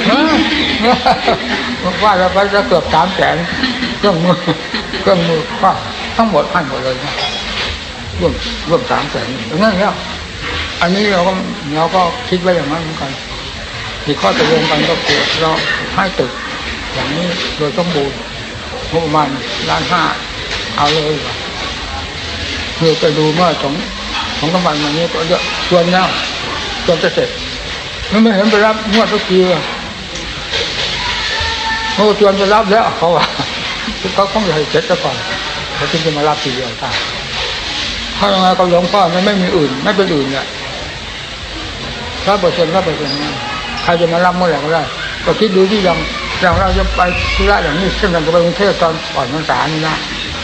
ว่าเราไปจะเกือบสามแสนเครื่องมือเครื่องมือก็ทั้งหมดให้หมดเลยนะรวมรวมสามแสนอย่างนั้นแล้วอันนี้เราก็เราก็คิดไว้อย่างนั้นเหมือนกันที่ข้อตกลงกันก็คือเราให้ตึกอย่างนี้โดยสมบูรณ์งบประมาณล้านห้าเอาเลยคือไปดูเมื่อสองสองสามวันมานี้ก็เยอะชวนแล้วชวนจะเสร็จไม่เห็นไปรับงวดทุกทีโอ้ชวนจะรับแล้วเขาว่าเขาต้องให้เสร็จซะก่อนเขาจึงจะมารับทีเดียวได้ถ้าอย่างไรก็หลวงพ่อมันไม่มีอื่นไม่เป็นอื่นเนี่ยร้อยเปอร์เซ็นต์ร้อยเปอร์เซ็นต์ใครจะมารับเมื่อไหร่ก็ได้ก็คิดดูที่อย่างอย่างเราจะไปธุระอย่างนี้เช่นเราจะไปกรุงเทพตอนก่อนพรรษานี่นะ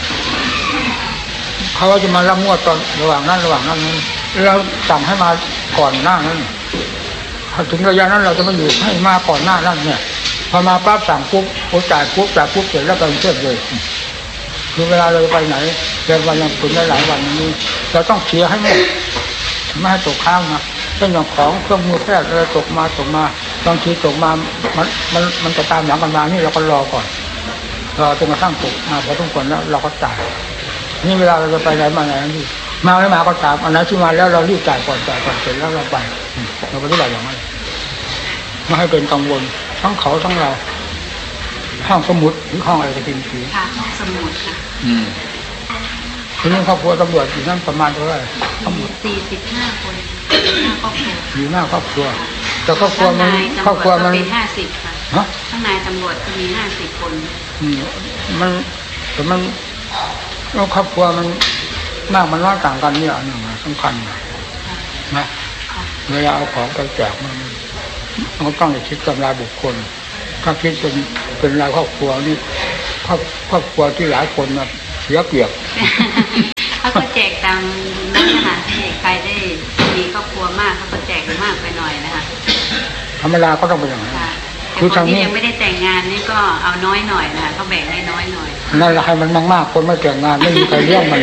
เขาจะมารับงวดตอนระหว่างนั้นระหว่างนั้นเราสั่งให้มาก่อนหน้านั้นถึงระยะนั้นเราจะมาอยู่ให้มาก่อนหน้านั้นเนี่ยพอมาปั๊บสั่งปุ๊บโอ้จ่ายปุ๊บจ่ายปุ๊บเสร็จแล้วไปกรุงเทพเลยคือเวลาเราไปไหนเดินวันยังคุณได้หลายวันนี้เราต้องเคลียร์ให้หมดไม่ให้ตกค้างนะเช่นอย่างของเครื่องมือแพทย์อะไรตกมาตกมาบางทีตกมามันมันมันจะตามหลังกันมานี่เราก็รอก่อนรอจนกระทั่งตกมาพอทุกคนแล้วเราก็จ่ายนี่เวลาเราจะไปไหนมาไหนนี่มาไม่มาก็ตามอันนั้นที่มาแล้วเรารีบจ่ายก่อนจ่ายก่อนเสร็จแล้วเราไปเราก็ได้แบบอย่างนั้นไม่ให้เป็นกังวลทั้งเขาทั้งเราห้องสมุดหรือห้องอะไรก็เป็นผีค่ะห้องสมุดค่ะอืมทีนี้ครอบครัวตำรวจอยู่นั่นประมาณเท่าไหร่ทั้งหมดสี่สิบห้าคนห้าครอบครัวอยู่หน้าครอบครัวแต่ครอบครัวมันครอบครัวมันเป็นห้าสิบค่ะข้างในตำรวจก็มีห้าสิบคนอืมมันแต่มันแล้วครอบครัวมันมากมันน้อยต่างกันเนี่ยอันหนึ่งสำคัญนะเวลาเอาของไปแจกมันมันต้องคิดกับรายบุคคลถ้าคิดเป็นเป็นรายครอบครัวนี่ครอบครอบครัวที่หลายคนนะเสียเปรียบเขาก็แจกตามนั้นนะคะที่ใครได้มีครอบครัวมากเขาก็แจกมากไปหน่อยนะคะธรรมดาก็ต้องเป็นอย่างนั้นคือคนที่ยังไม่ได้แต่งงานนี่ก็เอาน้อยหน่อยนะคะเขาแบ่งให้น้อยหน่อยนั่นแหละให้มันมากๆคนไม่แต่งงานไม่มีใครเลี้ยงมัน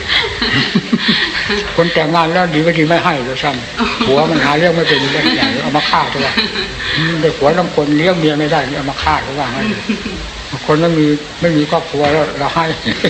คนแต่งงานแล้วดีไม่ดีไม่ให้เลยซ้ำผัวมันหาเลี้ยงไม่เป็นได้ใหญ่เอามาฆ่าตัวเด็กผัวต้องคนเลี้ยงเมียไม่ได้เอามาฆ่าตัวว่างั้นคนไม่มีไม่มีครอบครัวแล้วเราให้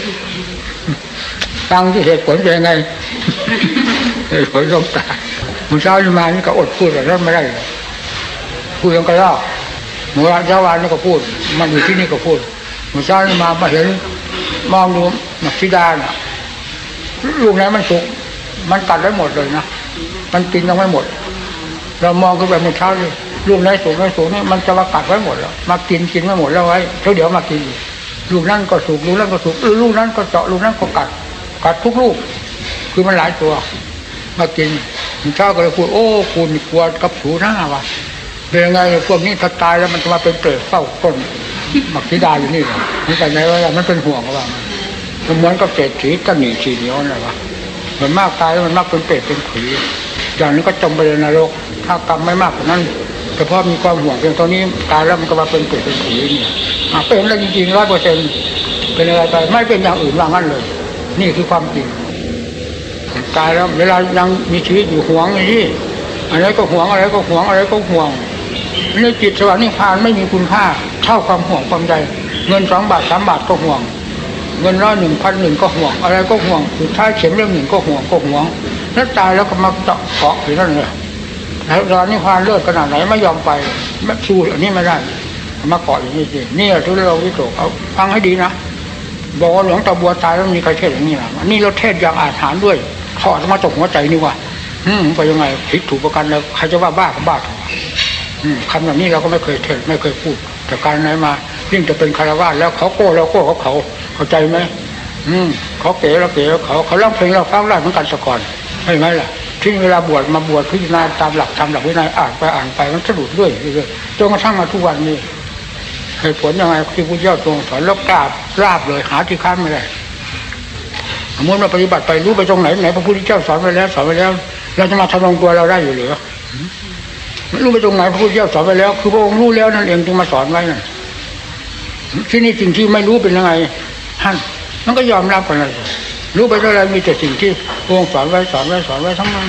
ฟังที่เหตุผลเป็นยังไงเหตุผลลงตาคุณเช้าที่มานี่ก็อดพูดแต่นั้นไม่ได้พูดยังกระรอกเมื่อเช้าวานนี่ก็พูดมันอยู่ที่นี่ก็พูดเมื่อเช้าที่มามาเห็นมองดูหนักชิดาน่ะลูกไหนมันสุกมันกัดได้หมดเลยนะมันกินยังไม่หมดเรามองขึ้นไปเมื่อเช้านี่ลูกไหนสุกไหนสุกนี่มันจะมากัดไว้หมดแล้วมากินกินไม่หมดแล้วไว้เดี๋ยวมากินลูกนั้นก็สุกลูกนั้นก็สุกลูกนั้นก็เจาะลูกนั้นก็กัดกัดทุกลูกคือมันหลายตัวมากินเช้าก็เลยพูดโอ้คุณกลัวกับสูหน้าวะเป็นยังไงพวกนี้ถ้าตายแล้วมันจะมาเป็นเปรตเฝ้าต้นหมักธิดาอยู่นี่เหรอมันเป็นไงวะมันเป็นห่วงว่ามันเหมือนกับเศษสีตะหนีสีเหนียวนะวะเหมือนมากตายแล้วมันมากเป็นเปรตเป็นผีอย่างนี้ก็จมไปในนรกถ้ากรรมไม่มากกว่านั้นเฉพาะมีความห่วงเพียงตัวนี้ตายแล้วมันก็มาเป็นเปรตเป็นผีเนี่ยเป็นอะไรจริงๆร้อยเปอร์เซ็นต์เป็นอะไรไปไม่เป็นอย่างอื่นว่างั้นเลยนี่คือความจริงตายแล้วเวลายังมีชีวิตอยู่ห่วงอย่างนี้อะไรก็ห่วงอะไรก็ห่วงอะไรก็ห่วงในจิตสวรรค์นิพพานไม่มีคุณค่าเท่าความห่วงความใดเงินสองบาทสามบาทก็ห่วงเงินร้อยหนึ่งพันหนึ่งก็ห่วงอะไรก็ห่วงสุดท้ายเข็มเล่มหนึ่งก็ห่วงก็ห่วงแล้วตายแล้วก็มาเจาะเกาะอยู่นั่นเลยแล้วสวรรค์นิพพานเลิศขนาดไหนไม่ยอมไปไม่สู้อันนี้ไม่ได้มาเกาะอย่างนี้สินี่ทุเราวิโตเอาฟังให้ดีนะบอกว่าหลวงตาบัวตายแล้วมีใครเทศอย่างนี้นะนี่เราเทศอย่างอาถรรพ์ด้วยถอดมาจากหัวใจนี่ว่าอืมไปยังไงผิดถูกประกันแล้วใครจะว่าบ้าก็บ้าอืมคำแบบนี้เราก็ไม่เคยเทศไม่เคยพูดแต่การไหนมายิ่งจะเป็นคารวะแล้วเขาโก้เราโก้เขาเขาเข้าใจไหมอืมเขาเก๋เราเก๋เขาเขาร้องเพลงเราฟังได้เหมือนกันสะก่อนใช่ไหมล่ะที่เวลาบวชมาบวชพิจารณาตามหลักธรรมหลักวินัยอ่านไปอ่านไปมันสะดุดเรื่อยเรื่อยจนกระทั่งมาทุกวันนี้เหตุผลยังไงที่พุทธเจ้าทรงสอนแล้วกราบราบเลยหาที่ค้านไม่ได้สมมติเราปฏิบัติไปรู้ไปตรงไหนไหนพระพุทธเจ้าสอนไปแล้วสอนไปแล้วเราจะมาทำลงตัวเราได้อยู่หรือรู้ไปตรงไหนพระพุทธเจ้าสอนไปแล้วคือพระองค์รู้แล้วนั่นเองจึงมาสอนไว้นั่นที่นี่สิ่งที่ไม่รู้เป็นยังไงท่านมันก็ยอมรับกันเลยรู้ไปเท่าไรมีแต่สิ่งที่พระองค์สอนไว้สอนไว้สอนไว้ทั้งนั้น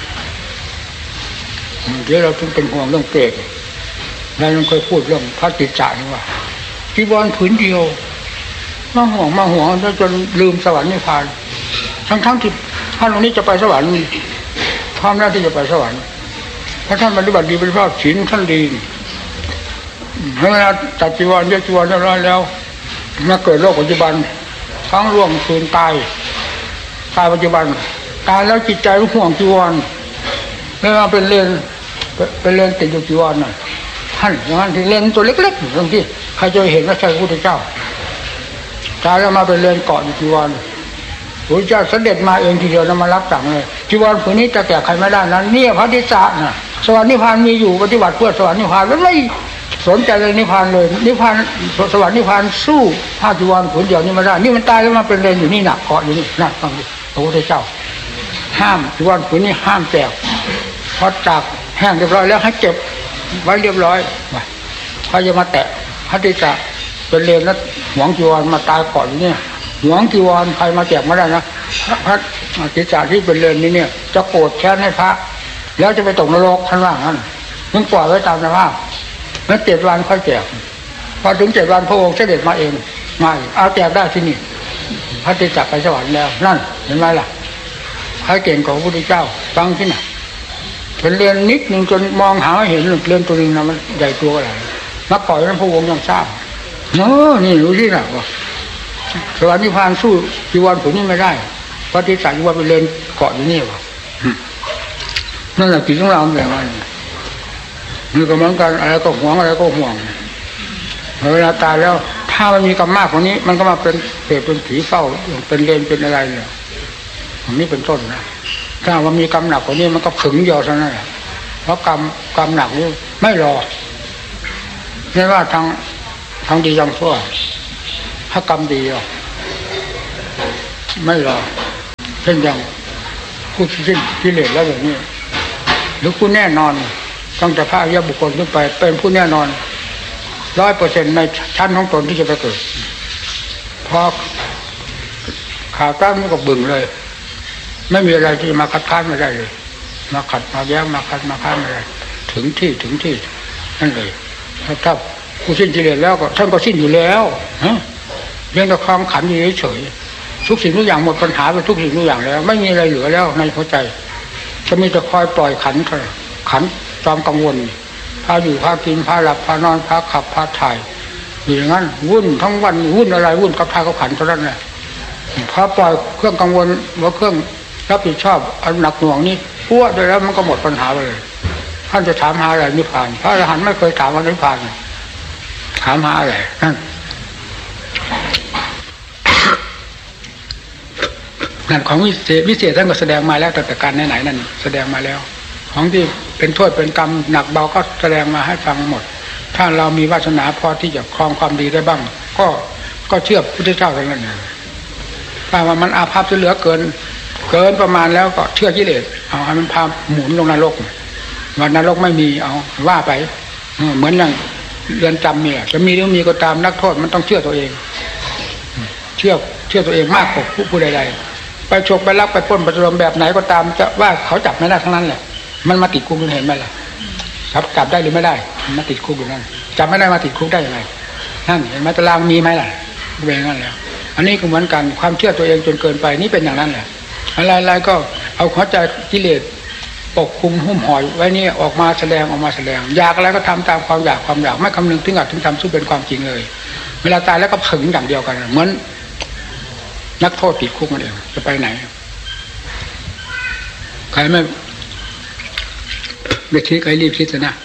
เดี๋ยวเราถึงเป็นห่วงเรื่องเปรตเรายังเคยพูดเรื่องพระติจจานี่ว่าจีวรผืนเดียวมาห่วงมาห่วงจนลืมสวรรค์นิพพานทั้งทั้งที่ท่านตรงนี้จะไปสวรรค์พร้อมแล้วที่จะไปสวรรค์เพราะท่านปฏิบัติดีเป็นพระศีลท่านดีเวลาตัดจีวรเยอะจีวรเรียบร้อยแล้วมาเกิดโลกปัจจุบันทั้งร่วงคืนตายตายปัจจุบันตายแล้วจิตใจห่วงจีวรไม่มาเป็นเลนเป็นเลนติดอยู่จีวรน่ะท่านอย่างนั้นที่เลนตัวเล็กๆตรงที่ใครจะเห็นว่าใช่พระพุทธเจ้าตายแล้วมาเป็นเลนเกาะอยู่จีวรพระเจ้าเสด็จมาเองทีเดียวแล้วมารับสั่งเลยจีวรผืนนี้จะแก่ใครไม่ได้นั้นเนี่ยพระติจจาน่ะสวรรค์นิพพานมีอยู่ปฏิบัติเพื่อสวรรค์นิพพานแล้วไม่สนใจเลยนิพพานเลยนิพพานสวรรค์นิพพานสู้ผ้าจีวรผืนเดียวนี้ไม่ได้นี่มันตายแล้วมาเป็นเลนอยู่นี่หนักเกาะอยู่นี่นั่นฟังดิพระพุทธเจ้าห้ามจีวรผืนนี้ห้ามแจกพอจากแห้งเรียบร้อยแล้วให้เก็บไว้เรียบร้อยใครจะมาแตะพระติจจาเป็นเลนแล้วหวงจีวรมาตายเกาะอยู่นี่หวงจีวรใครมาแจกไม่ได้นะพระติจจาที่เป็นเลนนี้เนี่ยจะโกรธแค้นให้พระแล้วจะไปตกนรกท่านว่างั้นมึงปล่อยไว้ตามสภาพแล้วเจ็ดวันค่อยแจกพอถึงเจ็ดวันพระองค์เสด็จมาเองมาเอาแจกได้ที่นี่พระติจจาไปสวรรค์แล้วนั่นเห็นไหมล่ะใครเก่งกว่าพระพุทธเจ้าฟังที่ไหนเป็นเรียนนิดนึงจนมองหาไม่เห็นเรียนตัวนึงนะมันใหญ่ตัวอะไรนักปล่อยนั้นพระองค์ยังทราบเนอะนี่รู้ที่ไหนวะสวรรค์นิพพานสู้จีวรผืนนี้ไม่ได้พระติจจาจีวรเป็นเรียนเกาะอยู่นี่วะนั่นแหละจิตของเราแบบนั้นนี่ก็เหมือนกันอะไรก็ห่วงอะไรก็ห่วงเวลาตายแล้วถ้ามันมีกรรมมากกว่านี้มันก็มาเป็นเปรตเป็นผีเฝ้าเป็นเลนเป็นอะไรเนี่ยอันนี้เป็นต้นนะถ้าว่ามีกรรมหนักกว่านี้มันก็ขึงเดียวเท่านั้นแหละเพราะกรรมกรรมหนักนี้ไม่รอไม่ว่าทางทางดีทางชั่วใถ้ากรรมดีหรอกไม่หรอกเช่นอย่างผู้สิ้นกิเลสแล้วแบบนี้หรือผู้แน่นอนตั้งแต่พระอริยบุคคลขึ้นไปเป็นผู้แน่นอนร้อยเปอร์เซ็นต์ในชั้นของตนที่จะไปเกิดพอขาตั้งมันก็บึ่งเลยไม่มีอะไรที่มาคัดค้านไม่ได้เลยมาขัดมาแย้งมาคัดมาค้านไม่ได้ถึงที่ถึงที่นั่นเลยถ้าผู้สิ้นกิเลสแล้วก็ท่านก็สิ้นอยู่แล้วฮะเพียงแต่ความขันอยู่เฉยทุกสิ่งทุกอย่างหมดปัญหาไปทุกสิ่งทุกอย่างแล้วไม่มีอะไรเหลือแล้วในหัวใจจะมีแต่คอยปล่อยขันขันความกังวลพาอยู่พากินพาหลับพานอนพาขับพาถ่ายอย่างนั้นวุ่นทั้งวันวุ่นอะไรวุ่นกับพากับขันเท่านั้นแหละพอปล่อยเครื่องกังวลว่าเครื่องรับผิดชอบอันหนักหน่วงนี้พัวได้แล้วมันก็หมดปัญหาไปเลยท่านจะถามหาอะไรนิพพานพระอรหันต์ไม่เคยถามว่านิพพานถามหาอะไรนั่นนั่นของวิเศษวิเศษท่านก็แสดงมาแล้วแต่แต่การไหนๆนั่นแสดงมาแล้วของที่เป็นโทษเป็นกรรมหนักเบาก็แสดงมาให้ฟังหมดถ้าเรามีวาสนาพอที่จะครองความดีได้บ้างก็ก็เชื่อพระพุทธเจ้ากันนั่นเองถ้าว่ามันอาภัพจะเหลือเกินเกินประมาณแล้วก็เชื่อกิเลสเอาให้มันพาหมุนลงนรกวันนรกไม่มีเอาว่าไปเหมือนอย่างเรือนจำเนี่ยจะมีหรือมีก็ตามนักโทษมันต้องเชื่อตัวเองเชื่อเชื่อตัวเองมากกว่าผู้ผู้ใดๆไปฉกไปลักไปปล้นไปโจมแบบไหนก็ตามจะว่าเขาจับไม่ได้ทั้งนั้นแหละมันมาติดคุกคุณเห็นไหมล่ะครับจับได้หรือไม่ได้มาติดคุกอยู่นั่นจับไม่ได้มาติดคุกได้ยังไงนั่นเห็นไหมตารางมีไหมล่ะเป็นอย่างนั้นแล้วอันนี้ก็เหมือนกันความเชื่อตัวเองจนเกินไปนี่เป็นอย่างนั้นแหละอะไรๆก็เอาหัวใจกิเลสปกคุมหุ้มห่อไว้นี่ออกมาแสดงออกมาแสดงอยากอะไรก็ทำตามความอยากความอยากไม่คำนึงถึงอัดถึงทำสู้เป็นความจริงเลยเวลาตายแล้วก็ผึ่งอย่างเดียวกันเหมือนนักโทษติดคุกนั่นเองจะไปไหนใครไม่ไม่คิดใครรีบคิดนะ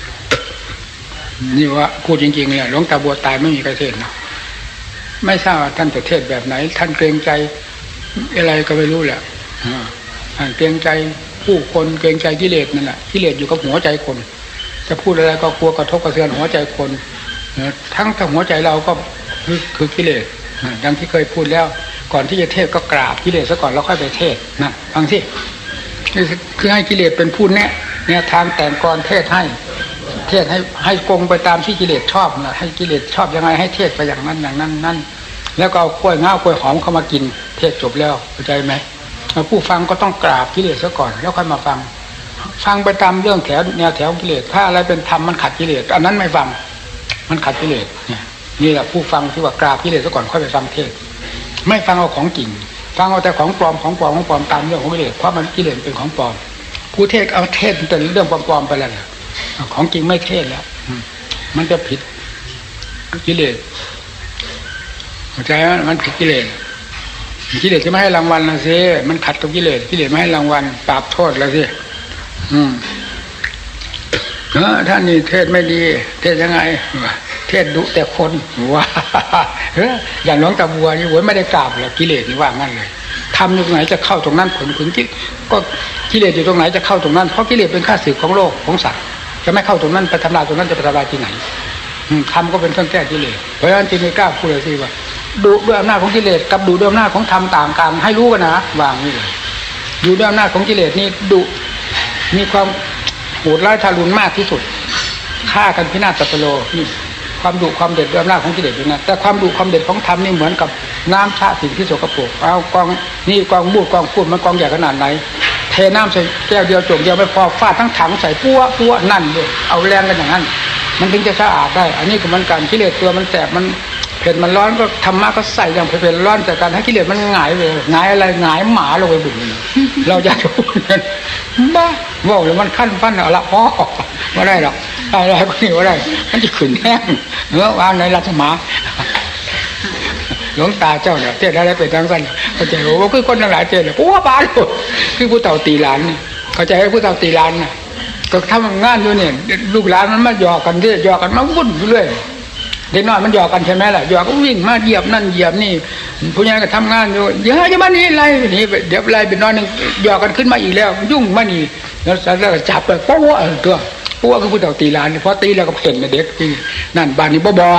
นี่ว่าพูดจริงๆเนี่ยหลวงตาบัวตายไม่มีใครเทศนะไม่ทราบท่านจะเทศแบบไหนท่านเกรงใจอะไรก็ไม่รู้แหละท่านเกรงใจผู้คนเกรงใจกิเลสนั่นแหละกิเลสอยู่กับหัวใจคนจะพูดอะไรก็กลัวกระทบกระเทือนหัวใจคนทั้งทั้งหัวใจเราก็คือคือกิเลสดังที่เคยพูดแล้วก่อนที่จะเทศก็กราบกิเลสซะก่อนแล้วค่อยไปเทศนะฟังสิคือให้กิเลสเป็นผู้แนะเนี่ยทางแต่งกรเทศให้เทศให้ให้กงไปตามที่กิเลสชอบนะให้กิเลสชอบยังไงให้เทศไปอย่างนั้นอย่างนั้นนั่นแล้วก็เอากล้วยง้าวกล้วยหอมเข้ามากินเทศจบแล้วเข้าใจไหมผู้ฟังก็ต้องกราบกิเลสซะก่อนแล้วค่อยมาฟังฟังไปตามเรื่องแถวแนวแถวกิเลสถ้าอะไรเป็นธรรมมันขัดกิเลสอันนั้นไม่ฟังมันขัดกิเลสเนี่ยนี่แหละผู้ฟังที่ว่ากราบกิเลสซะก่อนค่อยไปฟังเทศไม่ฟังเอาของจริงฟังเอาแต่ของปลอมของปลอมของปลอมตามเรื่องของกิเลสเพราะมันกิเลสเป็นของปลอมผู้เทศเอาเทศแต่เรื่องปลอมๆไปแล้วของจริงไม่เทศแล้วมันจะผิดกิเลสเข้าใจไหมมันผิดกิเลสกิเลสจะไม่ให้รางวัลนะสิมันขัดกับกิเลสกิเลสไม่ให้รางวัลปราบโทษแล้วสิอืมเออท่านนี่เทศไม่ดีเทศยังไงเทศดุแต่คนว้าเอออย่างหลวงตาบัวนี่โว้ยไม่ได้กราบเลยกิเลสนี่ว่างั้นเลยทำอยู่ตรงไหนจะเข้าตรงนั้นผลผลก็กิเลสอยู่ตรงไหนจะเข้าตรงนั้นเพราะกิเลสเป็นข้าศึกของโลกของสัตว์จะไม่เข้าตรงนั้นไปทำลายตรงนั้นจะไปทำลายที่ไหนทำก็เป็นเครื่องแก้กิเลสเพราะฉะนั้นจึงไม่กล้าพูดเลยสิว่าดุด้วยอำนาจของกิเลสกับดุด้วยอำนาจของธรรมต่างกันให้รู้กันนะวางนี่เลยดุด้วยอำนาจของกิเลสนี่ดุมีความโหดร้ายทารุณมากที่สุดฆ่ากันพินาศสัตว์โลนี่ความดุความเด็ดด้วยอำนาจของกิเลสอยู่นะแต่ความดุความเด็ดของธรรมนี่เหมือนกับน้ำชะสิ่งที่สกปรกเอากองนี่กองมูดกองพูดมันกองใหญ่ขนาดไหนเทน้ำใส่แก้วเดียวจบเดียวไม่พอฟาดทั้งถังใส่ปั้วปั้วนั่นเลยเอาแรงกันอย่างนั้นมันถึงจะสะอาดได้อันนี้ก็มันการกิเลสตัวมันแสบมันเผ็ดมันร้อนก็ธรรมะก็ใส่อย่างเผ็ดร้อนแต่การให้กิเลสมันหงายเลยหงายอะไรหงายหมาลงไปบุญเราอยากจะพูดกันบ้าบอกเลยมันขั้นฟันเอาละพอไม่ได้หรอกอะไรก็นี่ว่าได้มันจะขืนแห้งเนื้อวางในรัตมาหลวงตาเจ้าเนี่ยเทศอะไรเป็นทางสั้นเข้าใจว่าคือคนทั้งหลายเทศเนี่ยปุ๊บบ้าเลยคือผู้เต่าตีหลานเข้าใจให้ผู้เต่าตีหลานนะก็ทำงานอยู่เนี่ยลูกหลานมันมาหยอกกันเรื่อยหยอกกันมาวุ่นอยู่เรื่อยเด็กน้อยมันหยอกกันใช่ไหมล่ะหยอกก็วิ่งมาเหยียบนั่นเหยียบนี่ผู้ใหญ่ก็ทำงานอยู่เดี๋ยวจะมานี่ไรนี่เดี๋ยวไรเป็นน้อยนึงหยอกกันขึ้นมาอีกแล้วยุ่งมานี่แล้วแล้วก็จับไปปุ๊บตัวปุ๊บคือผู้เต่าตีหลานพอตีแล้วก็เพ่นเด็กที่นั่นบ้านนี้บ่บอก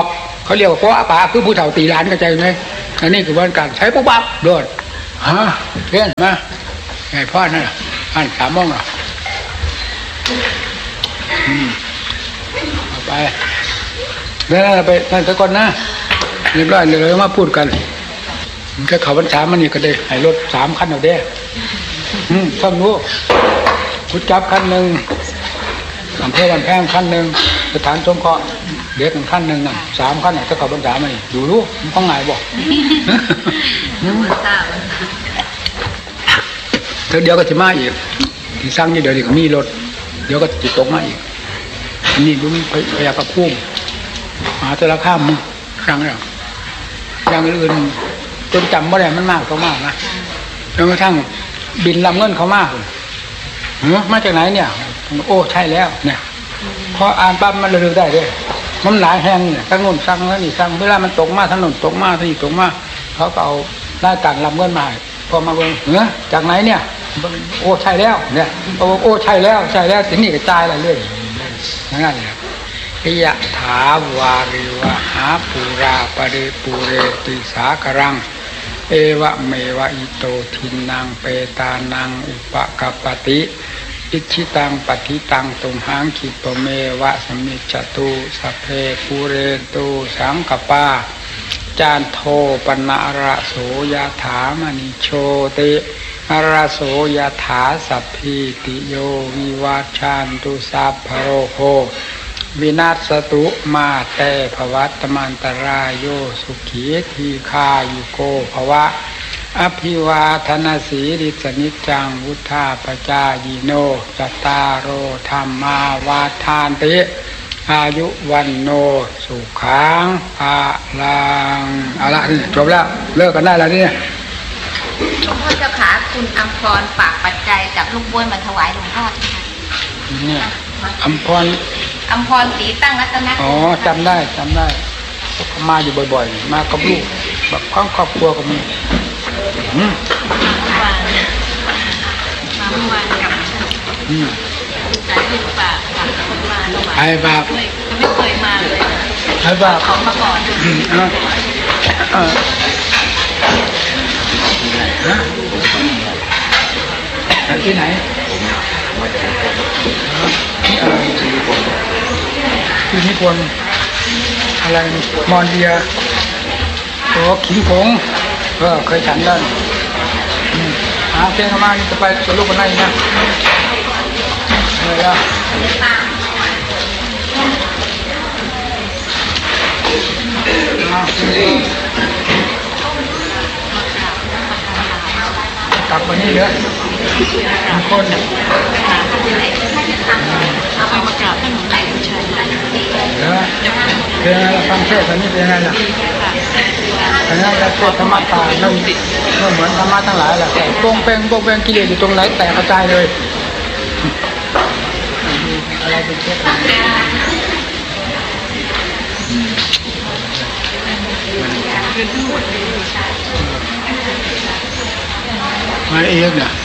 เขาเรียกว่าเพราะอาป่าคือผู้เฒ่าตีหลานกันใจไหมอันนี้คือวันการใช้ปุ๊บปั๊บโดดฮะเพื่อนมาไงพ่อนั่นอ่านสามโมงอ่ะเอาไปเดี๋ยวเราไปนั่นตะก่อนนะเรียบร้อยเลยมาพูดกันมันจะเขาบรรษามันนี่ก็ได้ให้รถสามคันเอาเด้อืมฟังรู้พุทธจับคันหนึ่งอำเภอบ้านแพงคันหนึ่งสถานสงเคราะห์เด็กคันหนึ่งน่ะสามคันน่ะจะเขาบรรษามันนี่ดูรู้มันต้องไงบอกเดี๋ยวก็จะมาอีกที่สร้างนี่เดี๋ยวก็มีรถเดี๋ยวก็จิตตกมาอีกนี่ดูมันพยากระพุ่มหาแต่ละข้ามมึงครั้งแล้วอย่างอื่นจนจำว่าอะไรมันมากก็มากนะจนกระทั่งบินลำเงินเขามากเลยเฮ้ยมาจากไหนเนี่ยโอ้ใช่แล้วเนี่ยพออ่านปั๊บมันระลึกได้เลยมันหลายแห่งเนี่ยทั้งนู้นทั้งนั้นนี่ทั้งเวลามันตกมาทั้งนู้นตกมาทั้งนี้ตกมาเขาก็เอาหน้าต่างลำเงินมาพอมาเบิ่งเฮ้ยจากไหนเนี่ยโอ้ใช่แล้วเนี่ยโอ้โอ้ใช่แล้วใช่แล้วทีนี้กระจายอะไรเรื่อยอย่างนั้นเลยปิยะถาวาริวะหาปูราปะเรปูเรติสากรังเอวะเมวะอิโตทินังเปตานังอุปกัปปติอิชิตังปฏิตังตุมหังคิปเมวะสมิจจตุสัพเพปูเรตุสังกปาจานโทปนะระโสยถามณิโชติอาราโสยถาสัพพิติโยวิวัชชันตุสัพพโรโควินาศตุมาเตภวัตมันตรายโยสุขีทีคายุโกภวะอภิวาทนาสีริสนิจังวุธาปจายโนจัตตารโอธรรมาวาทานติอายุวันโนสุขังภาลังเอาละนี่จบแล้วเลิกกันได้แล้วนี่หลวงพ่อเจ้าขาคุณอัมพรฝากปัจจัยกับลูกบ้วนมาถวายหลวงพ่อใช่ไหมเนี่ยอัมพรอัมพรศรีตั้งรัตนะอ๋อจำได้จำได้มาอยู่บ่อยๆมากับลูกแบบครอบครอบครัวก็มีอืมมาเมื่อวานกับอืมสายลูกฝากฝากคนมาถวายไอ้ฝากไม่เคยมาเลยไอ้ฝากของมาก่อนอืมอ่าอ่าฮะที่ไหนที่อะไรที่นิพนธ์อะไรมอนเดียโอ้ขิงผงเออเคยฉันได้หาเจ้ามาจะไปสรุปกันไหนนะเลยอ่ะกลับมานี่เยอะคนเอาไปมากราบท่านหลวงตาผู้ชายเออเป็นไงล่ะฟังเทศน์ตอนนี้เป็นไงล่ะเป็นไงล่ะเทศธรรมะตานั่นก็เหมือนธรรมะทั้งหลายแหละแต่โป่งเป้งโป่งเป้งกิเลสอยู่ตรงไหนแตกกระจายเลยอะไรเป็นเทศมาเองเนี่ย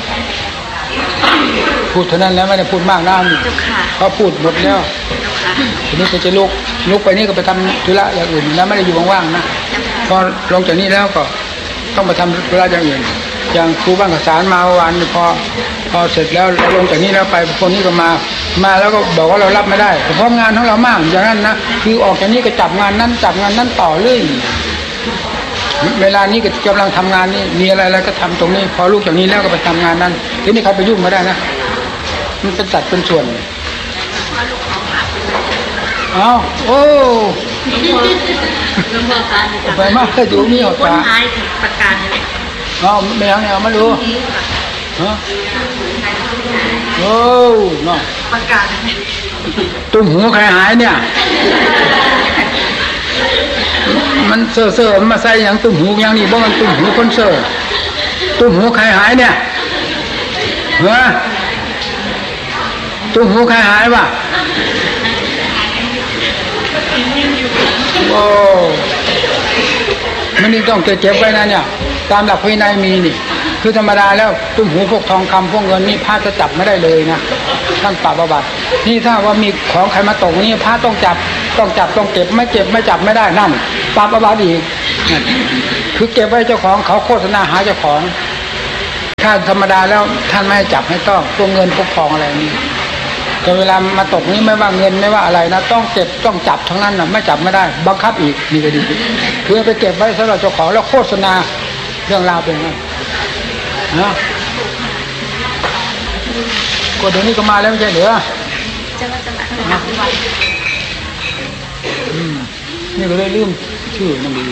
พูดเท่านั้นแล้วไม่ได้พูดมากน้ำเขาพูดหมดแล้วทีนี้ก็จะลุกลุกไปนี่ก็ไปทำธุระอย่างอื่นแล้วไม่ได้อยู่ว่างๆนะพอลงจากนี้แล้วก็ต้องไปทำธุระอย่างอื่นอย่างครูบ้านกษานมาวันพอพอเสร็จแล้วเราลงจากนี้แล้วไปคนนี้ก็มามาแล้วก็บอกว่าเรารับไม่ได้เพราะงานของเรามากอย่างนั้นนะคือออกจากนี้ก็จับงานนั้นจับงานนั้นต่อเรื่อยเวลานี้ก็กำลังทำงานนี่มีอะไรอะไรก็ทำตรงนี้พอลูกจากนี้แล้วก็ไปทำงานนั้นทีนี้ใครไปยุ่งไม่ได้นะมันเป็นจัดเป็นส่วนอ้าวโอ้ไปมากเลยอยู่นี่หรอจ๊ะประกาศอ้าวไม่ยังเนี่ยไม่รู้ฮะโอ้เนาะประกาศตุ้มหูใครหายเนี่ยมันเซ่อเซ่อมาใส่อย่างตุ้มหูอย่างนี้บ้างมันตุ้มหูคนเซ่อตุ้มหูใครหายเนี่ยเหรอตุ้มหูใครหายวะโอ้มันนี่ต้องเก็บไว้นะเนี่ยตามหลักวินัยมีนี่คือธรรมดาแล้วตุ้มหูพวกทองคำพวกเงินนี่พระจะจับไม่ได้เลยนะท่านปราบอาบัตินี่ถ้าว่ามีของใครมาตกนี่พระต้องจับต้องจับต้องเก็บไม่เก็บไม่จับไม่ได้นั่นปรับอาบัติอีกคือเก็บไว้เจ้าของเขาโฆษณาหาเจ้าของถ้าธรรมดาแล้วท่านไม่ให้จับให้ต้องตัวเงินพวกทองอะไรนี่แต่เวลามาตกนี้ไม่ว่าเงินไม่ว่าอะไรนะต้องเก็บต้องจับทั้งนั้นนะไม่จับไม่ได้บังคับอีกนี่ก็ดีเพื่อไปเก็บไว้สำหรับเจ้าของแล้วโฆษณาเรื่องราวเป็นไงนะก็เดี๋ยวนี้ก็มาแล้วไม่ใช่เหรอจะมาจะมาจะมาอืมนี่ก็เลยลืมชื่อมันดี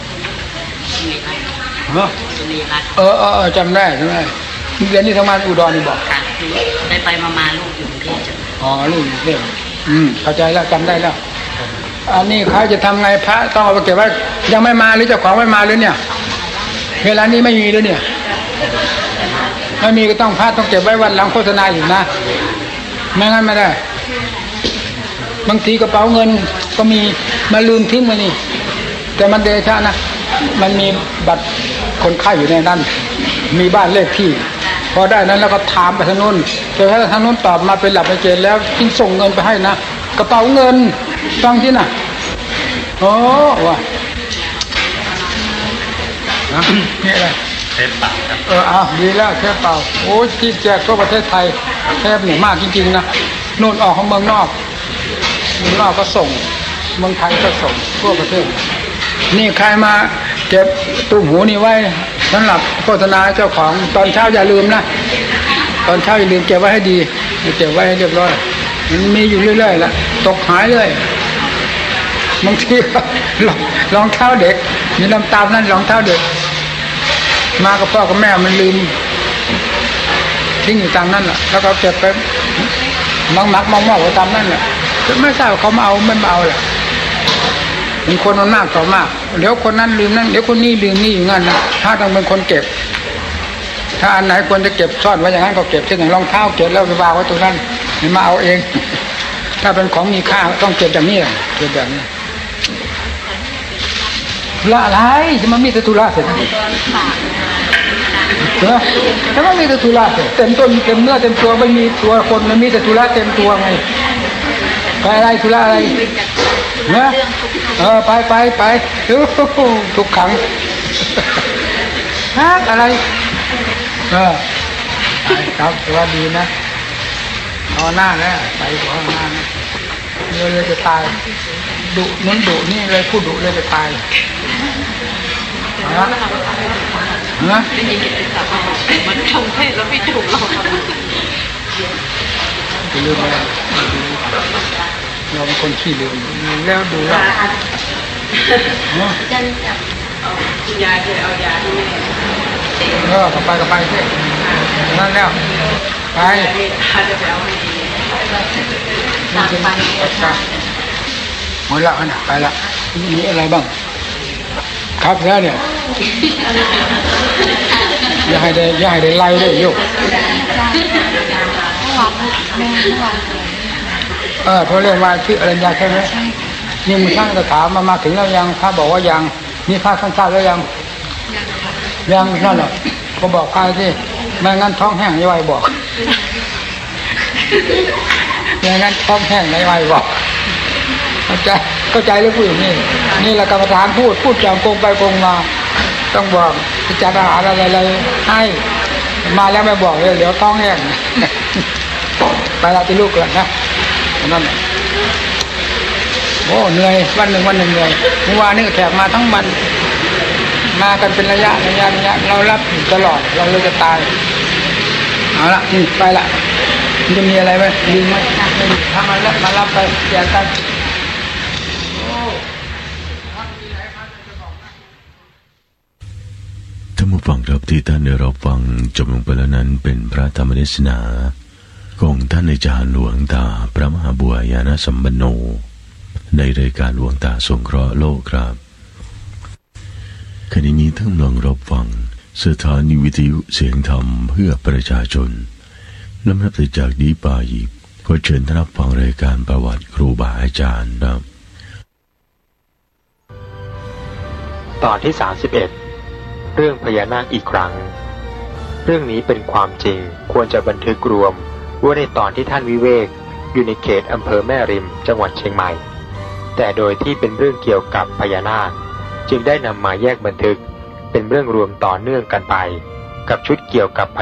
เนาะเออเออจำได้ใช่ไหมเรียนที่ทำงานอุดรนี่บอกค่ะไปไปมามาลูกอยู่กรุงเทพอ๋อลูกอยู่กรุงเทพอืมเข้าใจแล้วจำได้แล้วอันนี้เขาจะทำไงพระต้องเอาไปเก็บไว้ยังไม่มาหรือเจ้าของไม่มาหรือเนี่ยเวลานี้ไม่มีเลยเนี่ยไม่มีก็ต้องพระต้องเก็บไว้วันหลังโฆษณาอยู่นะไม่งั้นไม่ได้บางทีกระเป๋าเงินก็มีมาลืมทิ้งไว้นี่แต่มันเดชะนะมันมีบัตรคนไข้อยู่ในนั้นมีบ้านเลขที่พอได้นั้นแล้วก็ถามไปทางนู้นแต่ถ้าทางนู้นตอบมาเป็นหลักเป็นเกณฑ์แล้วจึงส่งเงินไปให้นะกระเป๋าเงินฟังที่น่ะโอ้ว่ะนี่อะไรเทปเป่าครับเออเอาดีแล้วเทปเป่าโอ้ที่แจกก็ประเทศไทยเทปเนี่ยมากจริงๆนะนู่นออกของเมืองนอกเมืองนอกก็ส่งเมืองไทยก็ส่งทั่วประเทศนี่ใครมาเก็บตุ้มหูนี่ไว้สำหรับโฆษณาเจ้าของตอนเช้าอย่าลืมนะตอนเช้าอย่าลืมเก็บไว้ให้ดีเก็บไว้ให้เรียบร้อยมันมีอยู่เรื่อยๆละตกหายเลยบางทีรองเท้าเด็กมีน้ำตาลนั่นรองเท้าเด็กมากับพ่อกับแม่มันลืมทิ้งอยู่ตามนั่นแหละแล้วก็เก็บไปมักมักมองมองไว้ตามนั่นแหละไม่ทราบเขามาเอาไม่มาเอาแหละเป็นคนมันมากต่อมากเดี๋ยวคนนั้นลืมนั่นเดี๋ยวคนนี้ลืมนี่อย่างนั้นนะถ้าต้องเป็นคนเก็บถ้าอันไหนควรจะเก็บซ่อนไว้อย่างนั้นก็เก็บเช่นอย่างรองเท้าเก็บแล้วไปวางไว้ตรงนั้นไม่มาเอาเองถ้าเป็นของมีค่าต้องเก็บอย่างนี้เก็บแบบนี้ละอะไรจะมันมีแต่ตุลาเสร็จเนอะถ้ามันมีแต่ตุลาเสร็จเต็มต้นเต็มเนื้อเต็มตัวไม่มีตัวคนมันมีแต่ตุลาเต็มตัวไงไปอะไรตุลาอะไรเนอะเออไปไปไปทุกขังฮักอะไรเออไปครับสวัสดีนะเอาหน้าแล้วไปขอหน้านะเดี๋ยวเลยจะตายดุนั้นดุนี่เลยพูดดุเลยจะตายนะนะได้ยินเสียงแบบมันชงเทศแล้วพี่จุกเราจะลืมอะไรเราเป็นคนขี้ลืมแล้วดูแล้วจันจับคุณยายเคยเอายาที่แม่เออกับไปกับไปสินั่นแล้วไปจะไปเอาให้ดีตามไปหมดแล้วนะไปละมีอะไรบ้างครับแล้วเนี่ยอย่าให้ได้อย่าให้ได้ไล่ด้วยโยกเออเขาเรียกว่าชื่ออรัญญาใช่ไหมนี่มึงท่านก็ถามมามาถึงแล้วยังข้าบอกว่ายังนี่ข้าท่านทราบแล้วยังยังนั่นแหละก็บอกข้าสิไม่งั้นท้องแห้งไม่ไหวบอกไม่งั้นท้องแห้งไม่ไหวบอกเข้าใจเข้าใจหรือพูดอย่างนี้นี่แหละกรรมฐานพูดพูดจากโกงไปโกงมาต้องบอกพิจารณาอะไรอะไรให้มาแล้วไม่บอกเลยเดี๋ยวท้องแห้งไปละที่ลูกก่อนนะนั่นโอ้เหนื่อยวันหนึ่งวันหนึ่งเหนื่อยเมื่อวานนี้แขกมาทั้งวันมากันเป็นระยะระยะระยะเรารับตลอดเราเลยจะตายเอาละนี่ไปละมันจะมีอะไรไหมลืมไหมทำมาแล้วมารับไปแจกกันท่านผู้ฟังครับที่ท่านได้รับฟังจบลงไปแล้วนั้นเป็นพระธรรมเทศนาของท่านอาจารย์หลวงตาพระมหาบัวญาณสัมปันโนในรายการหลวงตาสงเคราะห์โลกครับขณะนี้ท่านกำลังรับฟังสถานีวิทยุเสียงธรรมเพื่อประชาชนลำดับจากนี้ไปขอเชิญท่านรับฟังรายการประวัติครูบาอาจารย์ครับตอนที่สามสิบเอ็ดเรื่องพญานาคอีกครั้งเรื่องนี้เป็นความจริงควรจะบันทึกรวมว่าในตอนที่ท่านวิเวกอยู่ในเขตอำเภอแม่ริมจังหวัดเชียงใหม่แต่โดยที่เป็นเรื่องเกี่ยวกับพญานาคจึงได้นำมาแยกบันทึกเป็นเรื่องรวมต่อเนื่องกันไปกับชุดเกี่ยวกับพ